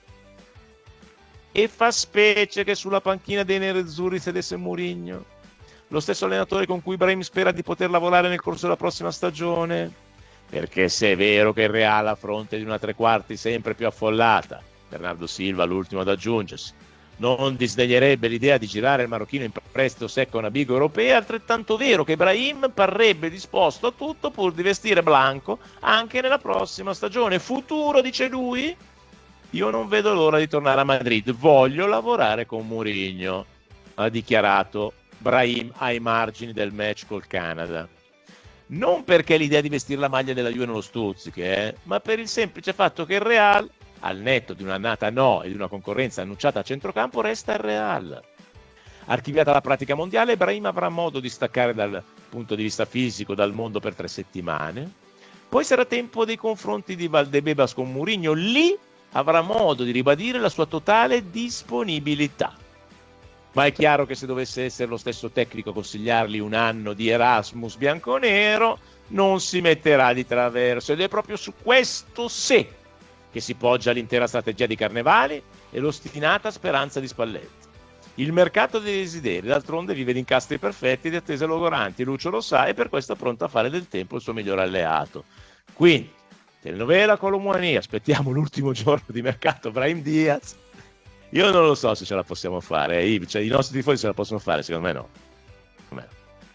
E fa specie che sulla panchina dei nerazzurri sedesse Mourinho, lo stesso allenatore con cui Brahim spera di poter lavorare nel corso della prossima stagione, perché se è vero che il Real a fronte di una tre quarti sempre più affollata, Bernardo Silva l'ultimo ad aggiungersi, non disdegnerebbe l'idea di girare il marocchino in prestito secco a una big europea, è altrettanto vero che Brahim parrebbe disposto a tutto pur di vestire Blanco anche nella prossima stagione. Futuro, dice lui? Io non vedo l'ora di tornare a Madrid, voglio lavorare con Mourinho, ha dichiarato Brahim ai margini del match col Canada. Non perché l'idea di vestire la maglia della Juve non lo stuzzichi, eh, ma per il semplice fatto che il Real, al netto di un'annata no e di una concorrenza annunciata a centrocampo, resta il Real. Archiviata la pratica mondiale, Brahim avrà modo di staccare dal punto di vista fisico dal mondo per tre settimane, poi sarà tempo dei confronti di Valdebebas con Mourinho, lì avrà modo di ribadire la sua totale disponibilità. Ma è chiaro che se dovesse essere lo stesso tecnico a consigliargli un anno di Erasmus bianconero, non si metterà di traverso, ed è proprio su questo se che si poggia l'intera strategia di Carnevali e l'ostinata speranza di Spalletti. Il mercato dei desideri, d'altronde, vive di incastri perfetti, di attese logoranti, Lucio lo sa, e per questo è pronto a fare del tempo il suo migliore alleato. Quindi, telenovela Colomani, aspettiamo l'ultimo giorno di mercato Brahim Diaz. Io non lo so se ce la possiamo fare, eh, cioè, i nostri tifosi ce la possono fare, secondo me no. Com'è?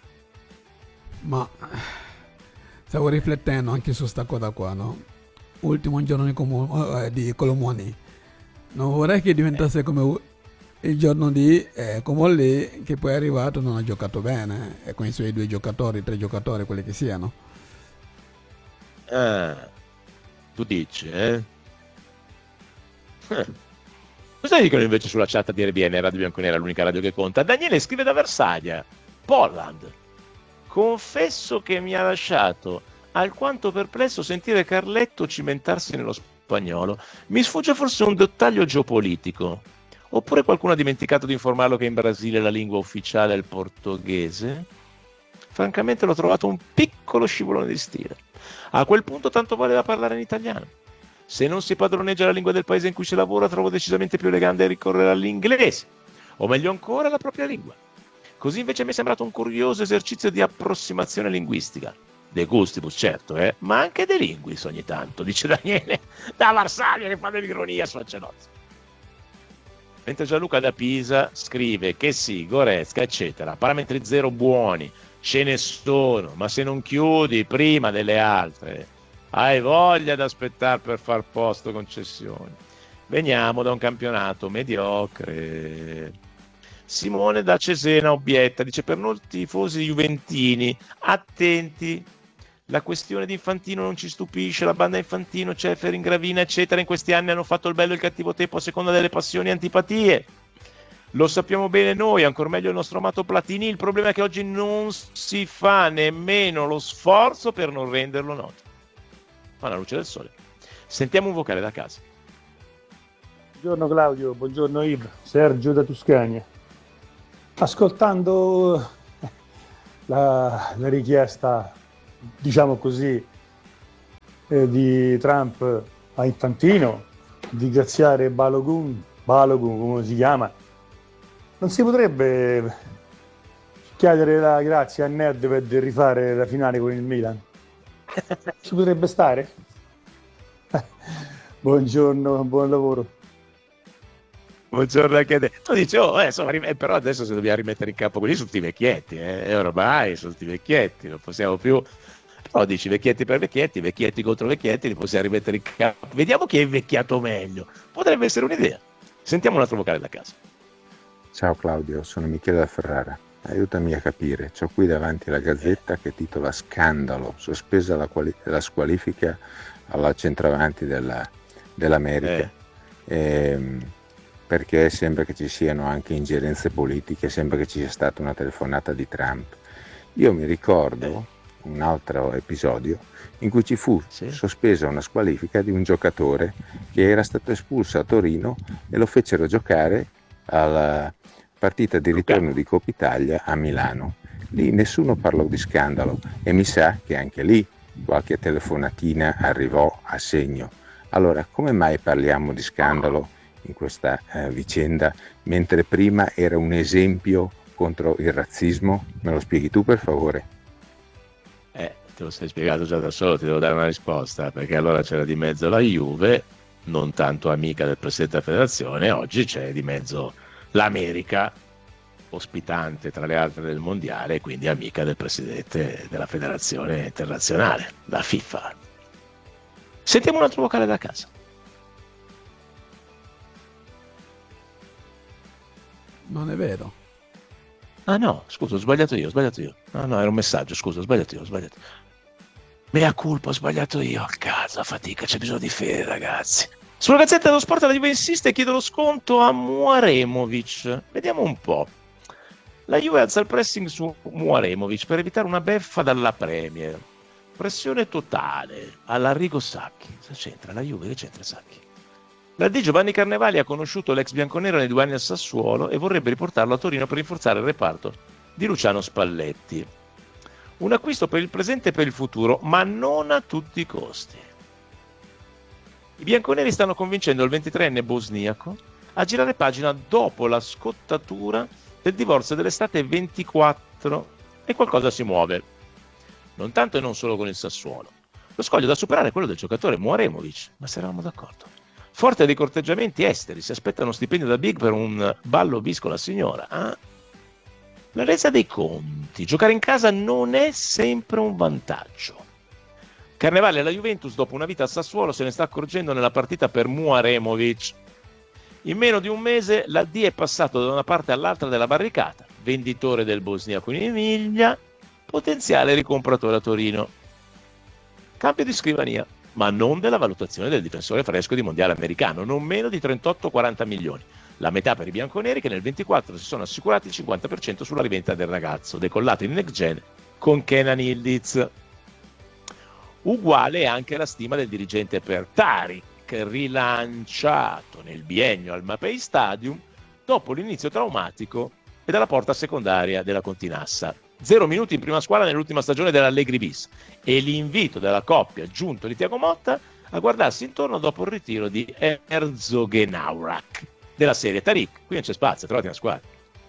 Ma stavo riflettendo anche su sta cosa qua, no? Ultimo giorno di, Comu- eh, di Colomani. Non vorrei che diventasse come il giorno di eh, Comolli, che poi è arrivato, non ha giocato bene, e con i suoi due giocatori, tre giocatori, quelli che siano. Ah, tu dici, eh? eh. Cosa dicono invece sulla chat di R B N, Radio Bianconera, l'unica radio che conta? Daniele scrive da Varsavia, Poland. Confesso che mi ha lasciato alquanto perplesso sentire Carletto cimentarsi nello spagnolo. Mi sfugge forse un dettaglio geopolitico. Oppure qualcuno ha dimenticato di informarlo che in Brasile la lingua ufficiale è il portoghese? Francamente l'ho trovato un piccolo scivolone di stile. A quel punto tanto valeva parlare in italiano. Se non si padroneggia la lingua del paese in cui si lavora, trovo decisamente più elegante ricorrere all'inglese, o meglio ancora la propria lingua. Così invece mi è sembrato un curioso esercizio di approssimazione linguistica. De gustibus, certo, eh? Ma anche de linguis ogni tanto, dice Daniele da Varsavia, che fa dell'ironia su Ancelotti. Mentre Gianluca da Pisa scrive che sì, Goretzka, eccetera, parametri zero buoni, ce ne sono, ma se non chiudi prima delle altre, hai voglia di aspettare per far posto concessioni. Veniamo da un campionato mediocre. Simone da Cesena obietta, dice: per noi tifosi juventini, attenti, la questione di Infantino non ci stupisce, la banda Infantino, Ceferin, Gravina, eccetera, in questi anni hanno fatto il bello e il cattivo tempo a seconda delle passioni e antipatie. Lo sappiamo bene noi, ancor meglio il nostro amato Platini, il problema è che oggi non si fa nemmeno lo sforzo per non renderlo noto. Ma alla luce del sole. Sentiamo un vocale da casa. Buongiorno Claudio, buongiorno Yves, Sergio da Tuscania. Ascoltando la, la richiesta, diciamo così, eh, di Trump a Infantino di graziare Balogun, Balogun come si chiama, non si potrebbe chiedere la grazia a Nedved di rifare la finale con il Milan? Ci potrebbe stare? Buongiorno, buon lavoro. Buongiorno anche a te. Tu dici, oh, eh, insomma, però adesso se dobbiamo rimettere in campo quelli sono tutti vecchietti, eh? ormai sono tutti vecchietti, non possiamo più. Però dici vecchietti per vecchietti, vecchietti contro vecchietti, li possiamo rimettere in campo. Vediamo chi è invecchiato meglio. Potrebbe essere un'idea. Sentiamo un altro vocale da casa. Ciao Claudio, sono Michele da Ferrara. Aiutami a capire, c'ho qui davanti la gazzetta che titola Scandalo, sospesa la, quali- la squalifica alla centravanti della, dell'America. Eh. Ehm, perché sembra che ci siano anche ingerenze politiche, sembra che ci sia stata una telefonata di Trump. Io mi ricordo un altro episodio in cui ci fu sì. sospesa una squalifica di un giocatore che era stato espulso a Torino e lo fecero giocare alla partita di ritorno di Coppa Italia a Milano. Lì nessuno parlò di scandalo e mi sa che anche lì qualche telefonatina arrivò a segno. Allora, come mai parliamo di scandalo in questa eh, vicenda, mentre prima era un esempio contro il razzismo? Me lo spieghi tu per favore? Eh, te lo sei spiegato già da solo, ti devo dare una risposta, perché allora c'era di mezzo la Juve, non tanto amica del Presidente della Federazione, oggi c'è di mezzo l'America, ospitante tra le altre del Mondiale, e quindi amica del Presidente della Federazione Internazionale, la FIFA. Sentiamo un altro vocale da casa. Non è vero. Ah no, scusa, ho sbagliato io, ho sbagliato io. No, no, era un messaggio, scusa, ho sbagliato io, ho sbagliato. Mea colpa, ho sbagliato io. A casa, fatica, c'è bisogno di fede, ragazzi. Sulla Gazzetta dello Sport la Juve insiste e chiede lo sconto a Muaremovic. Vediamo un po'. La Juve alza il pressing su Muaremovic per evitare una beffa dalla Premier. Pressione totale all'Arrigo Sacchi. Cosa c'entra la Juve? Che c'entra Sacchi? La D Giovanni Carnevali ha conosciuto l'ex bianconero nei due anni al Sassuolo e vorrebbe riportarlo a Torino per rinforzare il reparto di Luciano Spalletti. Un acquisto per il presente e per il futuro, ma non a tutti i costi. I bianconeri stanno convincendo il ventitreenne bosniaco a girare pagina dopo la scottatura del divorzio dell'estate ventiquattro e qualcosa si muove. Non tanto e non solo con il Sassuolo. Lo scoglio da superare è quello del giocatore Muaremovic, ma se eravamo d'accordo. Forte dei corteggiamenti esteri, si aspetta uno stipendio da Big per un ballo bis con la signora. Ah? La resa dei conti. Giocare in casa non è sempre un vantaggio. Carnevale alla Juventus, dopo una vita a Sassuolo, se ne sta accorgendo nella partita per Muaremovic. In meno di un mese la D è passato da una parte all'altra della barricata. Venditore del bosniaco in Emilia, potenziale ricompratore a Torino. Cambio di scrivania, ma non della valutazione del difensore fresco di mondiale americano, non meno di trentotto quaranta milioni. La metà per i bianconeri che nel ventiquattro si sono assicurati il cinquanta per cento sulla riventa del ragazzo, decollato in next gen con Kenan Yildiz. Uguale è anche la stima del dirigente per Tariq, rilanciato nel biennio al Mapei Stadium dopo l'inizio traumatico e dalla porta secondaria della Continassa. Zero minuti in prima squadra nell'ultima stagione dell'Allegri bis e l'invito della coppia giunto di Thiago Motta a guardarsi intorno dopo il ritiro di Herzogenaurach della serie. Tariq, qui non c'è spazio, trovati una squadra.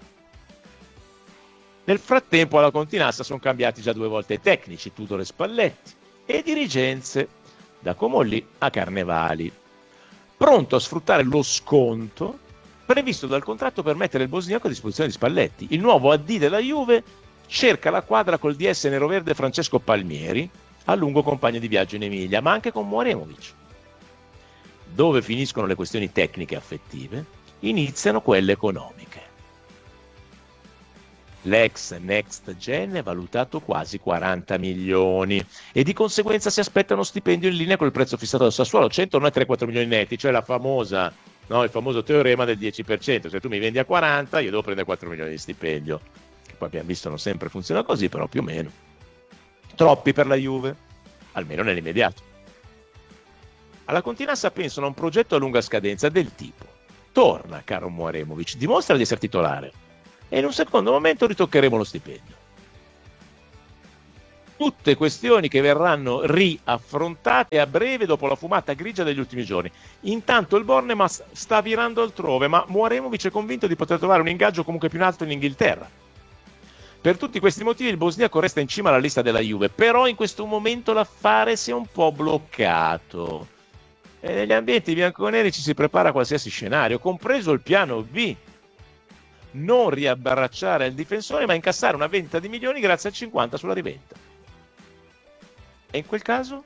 Nel frattempo alla Continassa sono cambiati già due volte i tecnici, Tudor e Spalletti, e dirigenze, da Comolli a Carnevali, pronto a sfruttare lo sconto previsto dal contratto per mettere il bosniaco a disposizione di Spalletti. Il nuovo A D della Juve cerca la quadra col D S neroverde Francesco Palmieri, a lungo compagno di viaggio in Emilia, ma anche con Muaremovic. Dove finiscono le questioni tecniche e affettive, iniziano quelle economiche. L'ex Next Gen è valutato quasi quaranta milioni e di conseguenza si aspetta uno stipendio in linea con il prezzo fissato dal Sassuolo, cento non è tre quattro milioni netti, cioè la famosa, no, il famoso teorema del dieci per cento, se tu mi vendi a quaranta io devo prendere quattro milioni di stipendio, che poi abbiamo visto non sempre funziona così, però più o meno. Troppi per la Juve, almeno nell'immediato. Alla Continassa pensano a un progetto a lunga scadenza del tipo: torna, caro Mouaremovic, dimostra di essere titolare e in un secondo momento ritoccheremo lo stipendio. Tutte questioni che verranno riaffrontate a breve dopo la fumata grigia degli ultimi giorni. Intanto il Bournemouth sta virando altrove, ma Mouaremovic è convinto di poter trovare un ingaggio comunque più in alto in Inghilterra. Per tutti questi motivi il bosniaco resta in cima alla lista della Juve, però in questo momento l'affare si è un po' bloccato. E negli ambienti bianconeri ci si prepara a qualsiasi scenario, compreso il piano B. Non riabbracciare il difensore, ma incassare una vendita di milioni grazie al cinquanta sulla rivendita. E in quel caso?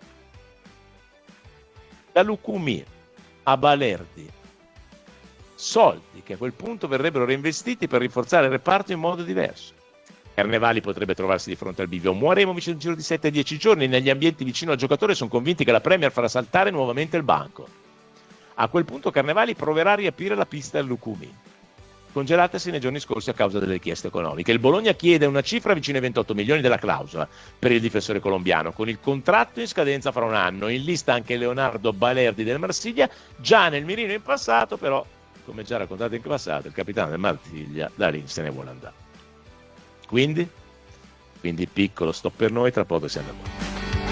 Da Lucumí a Balerdi. Soldi che a quel punto verrebbero reinvestiti per rinforzare il reparto in modo diverso. Carnevali potrebbe trovarsi di fronte al bivio. Mouaremovic nel giro di sette dieci giorni negli ambienti vicino al giocatore sono convinti che la Premier farà saltare nuovamente il banco. A quel punto Carnevali proverà a riaprire la pista al Lucumí, congelatasi nei giorni scorsi a causa delle richieste economiche. Il Bologna chiede una cifra vicino ai ventotto milioni della clausola per il difensore colombiano, con il contratto in scadenza fra un anno. In lista anche Leonardo Balerdi del Marsiglia, già nel mirino in passato, però, come già raccontato in passato, il capitano del Marsiglia da lì se ne vuole andare. Quindi, quindi piccolo stop per noi, tra poco siamo da voi.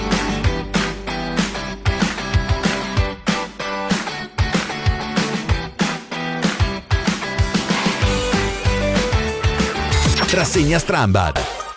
Rassegna Stramba.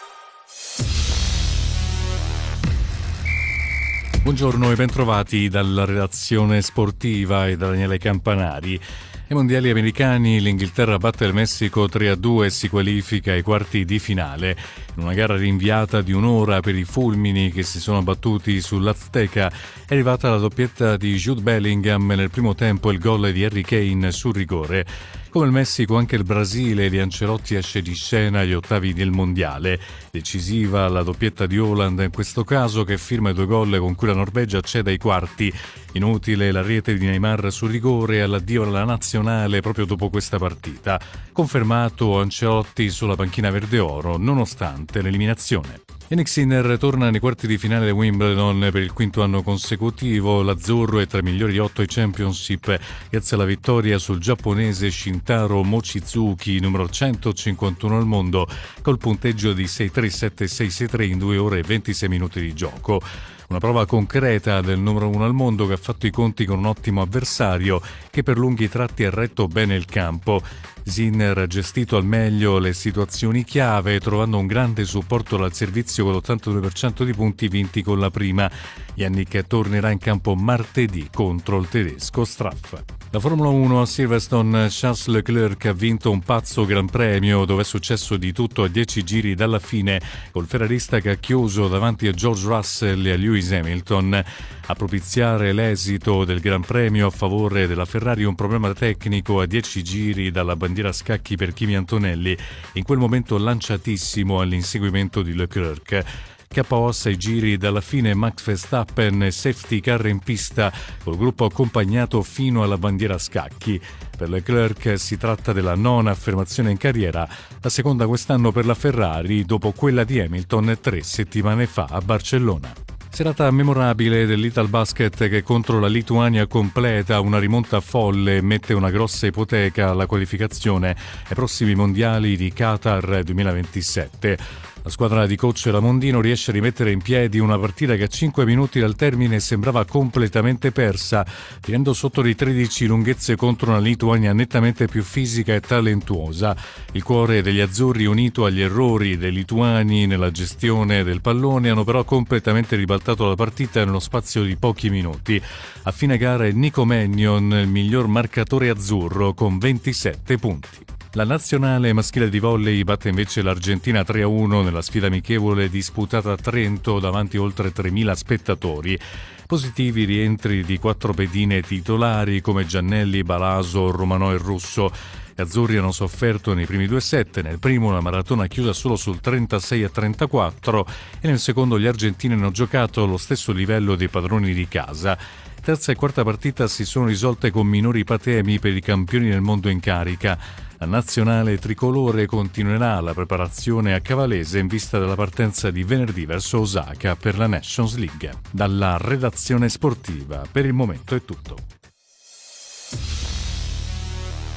Buongiorno e bentrovati dalla redazione sportiva e da Daniele Campanari. Ai mondiali americani l'Inghilterra batte il Messico tre a due e si qualifica ai quarti di finale. In una gara rinviata di un'ora per i fulmini che si sono abbattuti sull'Azteca è arrivata la doppietta di Jude Bellingham nel primo tempo e il gol di Harry Kane sul rigore. Come il Messico, anche il Brasile di Ancelotti esce di scena agli ottavi del mondiale. Decisiva la doppietta di Haaland in questo caso, che firma i due gol con cui la Norvegia accede ai quarti. Inutile la rete di Neymar sul rigore e all'addio alla nazionale proprio dopo questa partita. Confermato Ancelotti sulla panchina verde-oro nonostante l'eliminazione. Yannick Sinner torna nei quarti di finale di Wimbledon per il quinto anno consecutivo. L'azzurro è tra i migliori otto ai Championship grazie alla vittoria sul giapponese Shintaro Mochizuki, numero centocinquantuno al mondo, col punteggio di sei tre sette sei sei tre in due ore e ventisei minuti di gioco. Una prova concreta del numero uno al mondo che ha fatto i conti con un ottimo avversario che per lunghi tratti ha retto bene il campo. Sinner ha gestito al meglio le situazioni chiave, trovando un grande supporto dal servizio con l'ottantadue per cento di punti vinti con la prima. Yannick tornerà in campo martedì contro il tedesco Straff. La Formula uno a Silverstone, Charles Leclerc ha vinto un pazzo Gran Premio dove è successo di tutto a dieci giri dalla fine, col ferrarista che ha chiuso davanti a George Russell e a Lewis Hamilton. A propiziare l'esito del Gran Premio a favore della Ferrari un problema tecnico a dieci giri dalla bandiera a scacchi per Kimi Antonelli, in quel momento lanciatissimo all'inseguimento di Leclerc. K O a sei giri dalla fine Max Verstappen, safety car in pista col gruppo accompagnato fino alla bandiera a scacchi. Per Leclerc si tratta della nona affermazione in carriera, la seconda quest'anno per la Ferrari dopo quella di Hamilton tre settimane fa a Barcellona. Serata memorabile dell'Italbasket che contro la Lituania completa una rimonta folle e mette una grossa ipoteca alla qualificazione ai prossimi mondiali di Qatar duemilaventisette. La squadra di coach Ramondino riesce a rimettere in piedi una partita che a cinque minuti dal termine sembrava completamente persa, finendo sotto di tredici lunghezze contro una Lituania nettamente più fisica e talentuosa. Il cuore degli azzurri, unito agli errori dei lituani nella gestione del pallone, hanno però completamente ribaltato la partita nello spazio di pochi minuti. A fine gara è Nico Mannion il miglior marcatore azzurro con ventisette punti. La nazionale maschile di volley batte invece l'Argentina tre a uno nella sfida amichevole disputata a Trento davanti a oltre tremila spettatori. Positivi rientri di quattro pedine titolari come Giannelli, Balaso, Romanò e Russo. Gli azzurri hanno sofferto nei primi due set, nel primo la maratona chiusa solo sul trentasei a trentaquattro e nel secondo gli argentini hanno giocato allo stesso livello dei padroni di casa. Terza e quarta partita si sono risolte con minori patemi per i campioni del mondo in carica. La nazionale tricolore continuerà la preparazione a Cavalese in vista della partenza di venerdì verso Osaka per la Nations League. Dalla redazione sportiva per il momento è tutto.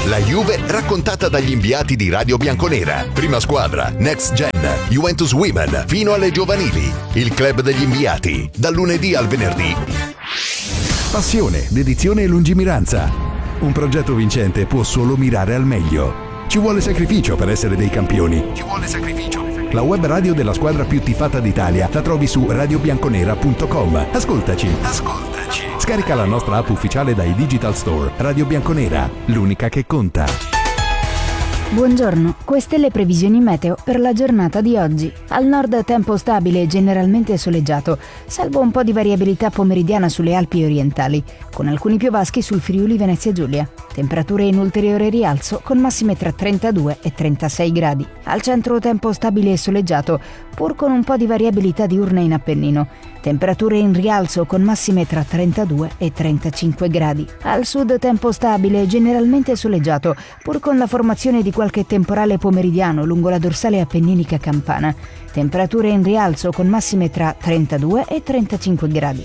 La Juve raccontata dagli inviati di Radio Bianconera. Prima squadra, Next Gen, Juventus Women, fino alle giovanili. Il club degli inviati, dal lunedì al venerdì. Passione, dedizione e lungimiranza. Un progetto vincente può solo mirare al meglio. Ci vuole sacrificio per essere dei campioni. Ci vuole sacrificio. La web radio della squadra più tifata d'Italia la trovi su radio bianconera punto com. Ascoltaci. Ascoltaci. Scarica la nostra app ufficiale dai Digital Store. Radio Bianconera, l'unica che conta. Buongiorno, queste le previsioni meteo per la giornata di oggi. Al nord tempo stabile e generalmente soleggiato, salvo un po' di variabilità pomeridiana sulle Alpi orientali, con alcuni piovaschi sul Friuli Venezia Giulia. Temperature in ulteriore rialzo con massime tra trentadue e trentasei gradi. Al centro tempo stabile e soleggiato, pur con un po' di variabilità diurna in Appennino. Temperature in rialzo con massime tra trentadue e trentacinque gradi. Al sud tempo stabile e generalmente soleggiato, pur con la formazione di qualche temporale pomeridiano lungo la dorsale appenninica campana. Temperature in rialzo con massime tra trentadue e trentacinque gradi.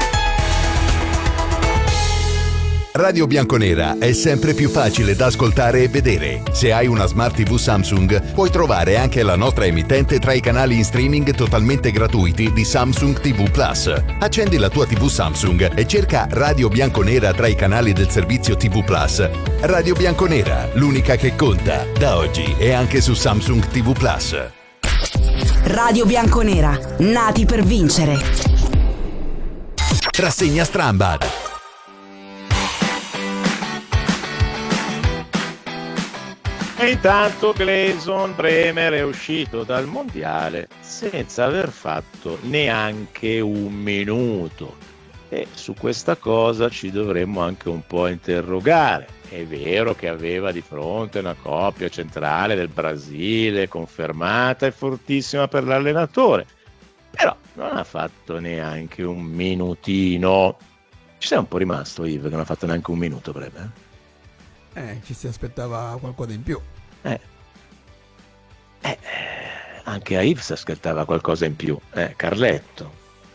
Radio Bianconera è sempre più facile da ascoltare e vedere. Se hai una Smart tivù Samsung, puoi trovare anche la nostra emittente tra i canali in streaming totalmente gratuiti di Samsung tivù Plus. Accendi la tua tivù Samsung e cerca Radio Bianconera tra i canali del servizio tivù Plus. Radio Bianconera, l'unica che conta, da oggi e anche su Samsung tivù Plus. Radio Bianconera, nati per vincere. Rassegna Strambad. E intanto Gleison Bremer è uscito dal mondiale senza aver fatto neanche un minuto, e su questa cosa ci dovremmo anche un po' interrogare. È vero che aveva di fronte una coppia centrale del Brasile confermata e fortissima per l'allenatore, però non ha fatto neanche un minutino. Ci sei un po' rimasto, Yves, che non ha fatto neanche un minuto, Bremer? Eh, ci si aspettava qualcosa in più. Eh. Eh, anche a Yves si aspettava qualcosa in più. Eh, Carletto.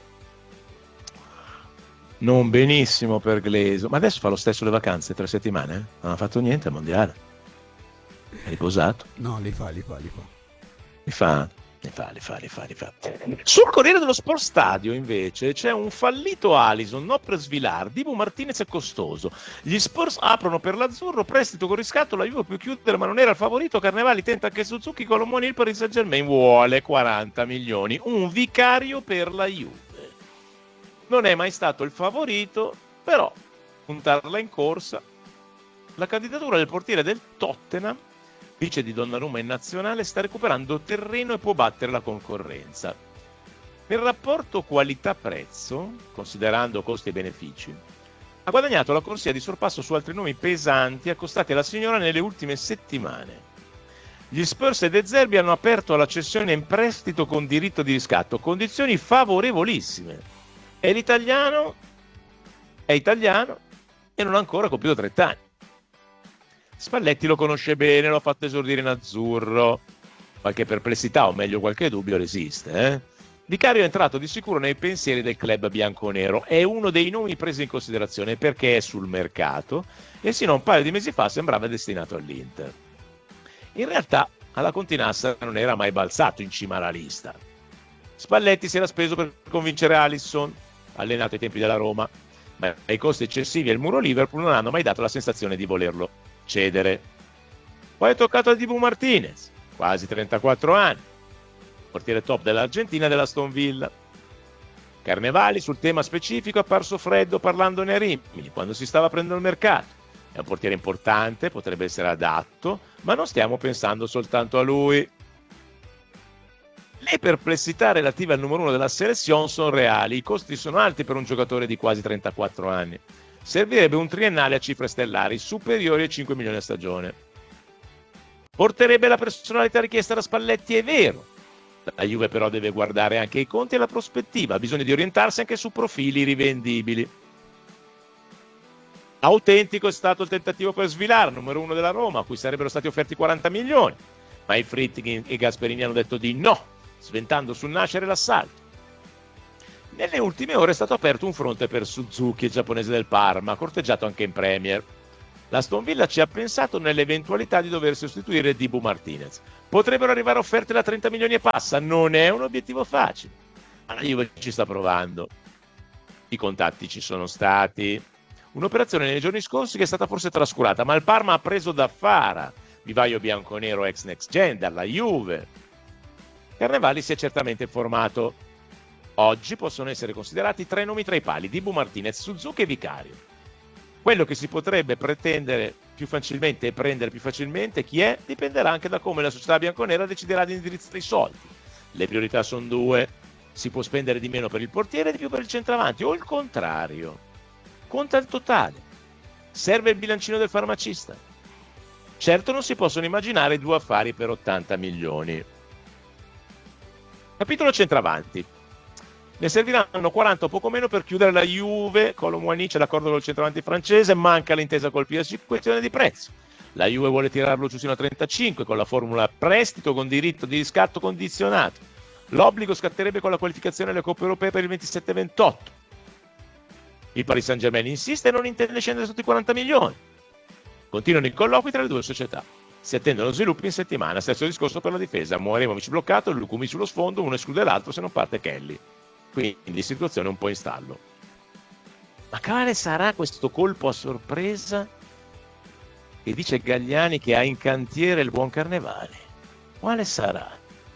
Non benissimo per Gleison. Ma adesso fa lo stesso le vacanze, tre settimane? Eh? Non ha fatto niente al mondiale. È riposato. No, li fa, li fa, li fa. Li fa? Li fa, li fa, li fa, li fa. Sul Corriere dello Sport Stadio invece c'è un fallito Alisson, no per Svilar, Dibu Martinez è costoso. Gli Spurs aprono per l'Azzurro, prestito con riscatto, la Juve può chiudere ma non era il favorito, Carnevali tenta anche Suzuki, Colomoni, il Paris Saint-Germain vuole quaranta milioni, un vicario per la Juve. Non è mai stato il favorito, però puntarla in corsa. La candidatura del portiere del Tottenham, vice di Donnarumma in nazionale, sta recuperando terreno e può battere la concorrenza. Nel rapporto qualità-prezzo, considerando costi e benefici, ha guadagnato la corsia di sorpasso su altri nomi pesanti accostati alla signora nelle ultime settimane. Gli Spurs e De Zerbi hanno aperto la cessione in prestito con diritto di riscatto, condizioni favorevolissime. E l'italiano è italiano e non ha ancora compiuto trenta anni. Spalletti lo conosce bene, lo ha fatto esordire in azzurro. Qualche perplessità, o meglio qualche dubbio, resiste. Eh? Vicario è entrato di sicuro nei pensieri del club bianconero. È uno dei nomi presi in considerazione perché è sul mercato e sino a un paio di mesi fa sembrava destinato all'Inter. In realtà alla Continassa non era mai balzato in cima alla lista. Spalletti si era speso per convincere Alisson, allenato ai tempi della Roma, ma i costi eccessivi e il muro Liverpool non hanno mai dato la sensazione di volerlo cedere. Poi è toccato a Dibu Martinez, quasi trentaquattro anni, portiere top dell'Argentina e dell'Aston Villa. Carnevali sul tema specifico è apparso freddo parlandone a Rimini quando si stava aprendo il mercato. È un portiere importante, potrebbe essere adatto, ma non stiamo pensando soltanto a lui. Le perplessità relative al numero uno della selezione sono reali, i costi sono alti per un giocatore di quasi trentaquattro anni. Servirebbe un triennale a cifre stellari superiori ai cinque milioni a stagione. Porterebbe la personalità richiesta da Spalletti, è vero. La Juve però deve guardare anche i conti e la prospettiva, ha bisogno di orientarsi anche su profili rivendibili. Autentico è stato il tentativo per Svilar, numero uno della Roma, a cui sarebbero stati offerti quaranta milioni, ma i Fritti e Gasperini hanno detto di no, sventando sul nascere l'assalto. Nelle ultime ore è stato aperto un fronte per Suzuki, il giapponese del Parma, corteggiato anche in Premier. L'Aston Villa ci ha pensato nell'eventualità di dover sostituire Dibu Martinez. Potrebbero arrivare offerte da trenta milioni e passa, non è un obiettivo facile, ma la Juve ci sta provando. I contatti ci sono stati. Un'operazione nei giorni scorsi che è stata forse trascurata, ma il Parma ha preso da Fara, vivaio bianconero ex Next Gen, dalla Juve. Carnevali si è certamente informato. Oggi possono essere considerati tre nomi tra i pali: Dibu Martinez, Suzuki e Vicario. Quello che si potrebbe pretendere più facilmente e prendere più facilmente chi è dipenderà anche da come la società bianconera deciderà di indirizzare i soldi. Le priorità sono due: si può spendere di meno per il portiere e di più per il centravanti, o il contrario. Conta il totale. Serve il bilancino del farmacista. Certo non si possono immaginare due affari per ottanta milioni. Capitolo centravanti. Ne serviranno quaranta o poco meno per chiudere la Juve. Colomwani c'è l'accordo col centravanti francese, manca l'intesa col P S G, questione di prezzo. La Juve vuole tirarlo giù sino a trentacinque con la formula prestito con diritto di riscatto condizionato. L'obbligo scatterebbe con la qualificazione alle Coppe Europee per il ventisette ventotto. Il Paris Saint-Germain insiste e non intende scendere sotto i quaranta milioni. Continuano i colloqui tra le due società. Si attendono sviluppi in settimana. Stesso discorso per la difesa. Muaremovic bloccato, Lukumi sullo sfondo, uno esclude l'altro se non parte Kelly. Quindi situazione un po' in stallo. Ma quale sarà questo colpo a sorpresa che dice Gagliani che ha in cantiere il buon Carnevale? Quale sarà?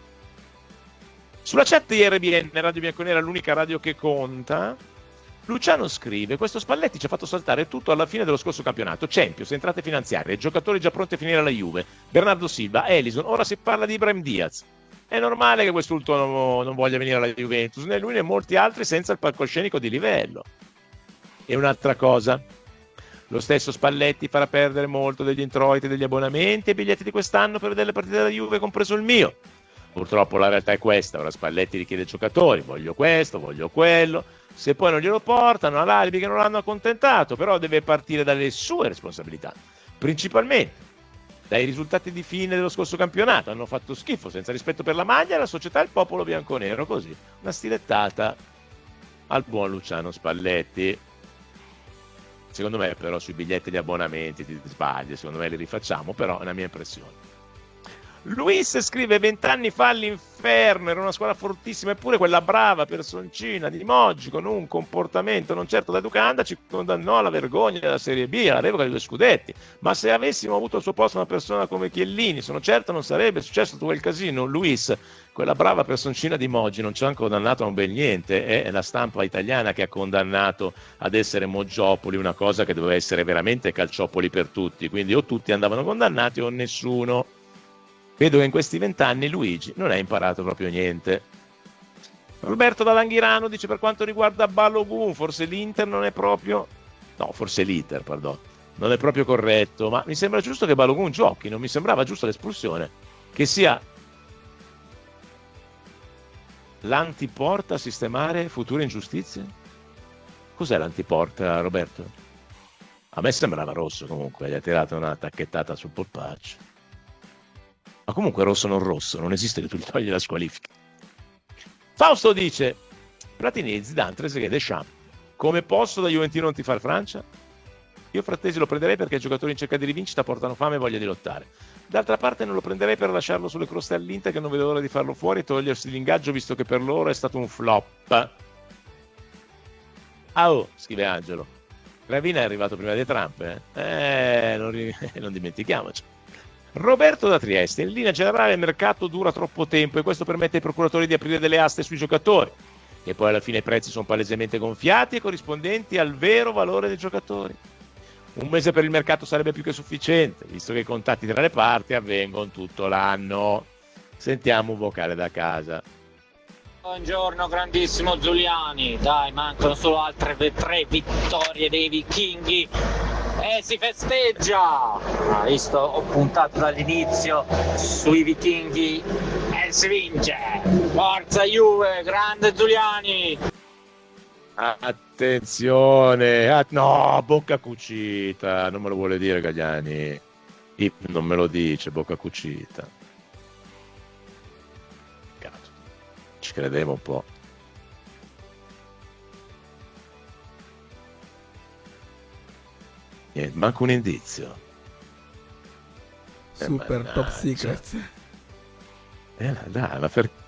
Sulla chat di R B N, Radio Bianconera, l'unica radio che conta, Luciano scrive: questo Spalletti ci ha fatto saltare tutto alla fine dello scorso campionato. Champions, entrate finanziarie, giocatori già pronti a finire alla Juve, Bernardo Silva, Ellison, ora si parla di Ibrahim Diaz. È normale che quest'ultimo non voglia venire alla Juventus, né lui né molti altri senza il palcoscenico di livello. E un'altra cosa, lo stesso Spalletti farà perdere molto degli introiti, degli abbonamenti e biglietti di quest'anno per vedere le partite della Juve, compreso il mio. Purtroppo la realtà è questa: ora Spalletti richiede giocatori, voglio questo, voglio quello. Se poi non glielo portano, all'alibi che non l'hanno accontentato, però deve partire dalle sue responsabilità, principalmente dai risultati di fine dello scorso campionato. Hanno fatto schifo, senza rispetto per la maglia, la società e il popolo bianconero. Così, una stilettata al buon Luciano Spalletti. Secondo me però sui biglietti e gli abbonamenti ti sbagli, secondo me li rifacciamo, però è una mia impressione. Luis scrive: vent'anni fa all'inferno, era una squadra fortissima, eppure quella brava personcina di Moggi, con un comportamento non certo da educanda, ci condannò alla vergogna della Serie B, alla revoca dei due scudetti. Ma se avessimo avuto al suo posto una persona come Chiellini, sono certo non sarebbe successo tutto quel casino. Luis, quella brava personcina di Moggi non ci ha condannato a un bel niente, è la stampa italiana che ha condannato ad essere Moggiopoli, una cosa che doveva essere veramente Calciopoli per tutti, quindi o tutti andavano condannati o nessuno. Vedo che in questi vent'anni Luigi non ha imparato proprio niente. Roberto da Langhirano dice: per quanto riguarda Balogun, forse l'Inter non è proprio... No, forse l'Inter, pardon. Non è proprio corretto, ma mi sembra giusto che Balogun giochi, non mi sembrava giusta l'espulsione. Che sia l'antiporta a sistemare future ingiustizie? Cos'è l'antiporta, Roberto? A me sembrava rosso comunque, gli ha tirato una tacchettata sul polpaccio. Ma comunque rosso non rosso, non esiste che tu gli togli la squalifica. Fausto dice: Platini, Zidane, Trezeguet, Deschamps, come posso da Juventino non tifar Francia? Io Frattesi lo prenderei perché i giocatori in cerca di rivincita portano fame e voglia di lottare. D'altra parte non lo prenderei per lasciarlo sulle croste all'Inter, che non vedo l'ora di farlo fuori e togliersi l'ingaggio, visto che per loro è stato un flop. Ah oh, scrive Angelo, Gravina è arrivato prima di Trump, eh? Eh, non, ri- non dimentichiamoci. Roberto da Trieste: in linea generale il mercato dura troppo tempo e questo permette ai procuratori di aprire delle aste sui giocatori, e poi alla fine i prezzi sono palesemente gonfiati e corrispondenti al vero valore dei giocatori. Un mese per il mercato sarebbe più che sufficiente, visto che i contatti tra le parti avvengono tutto l'anno. Sentiamo un vocale da casa. Buongiorno grandissimo Giuliani, dai, mancano solo altre tre vittorie dei vichinghi e si festeggia. Ah, visto, ho puntato dall'inizio sui vichinghi e si vince. Forza Juve, grande Giuliani. Attenzione, ah, no, bocca cucita, non me lo vuole dire Gagliani, non me lo dice, bocca cucita. Cazzo, ci credevo un po'. Niente, manco un indizio. Super eh, top secret. Eh, dai, ma per,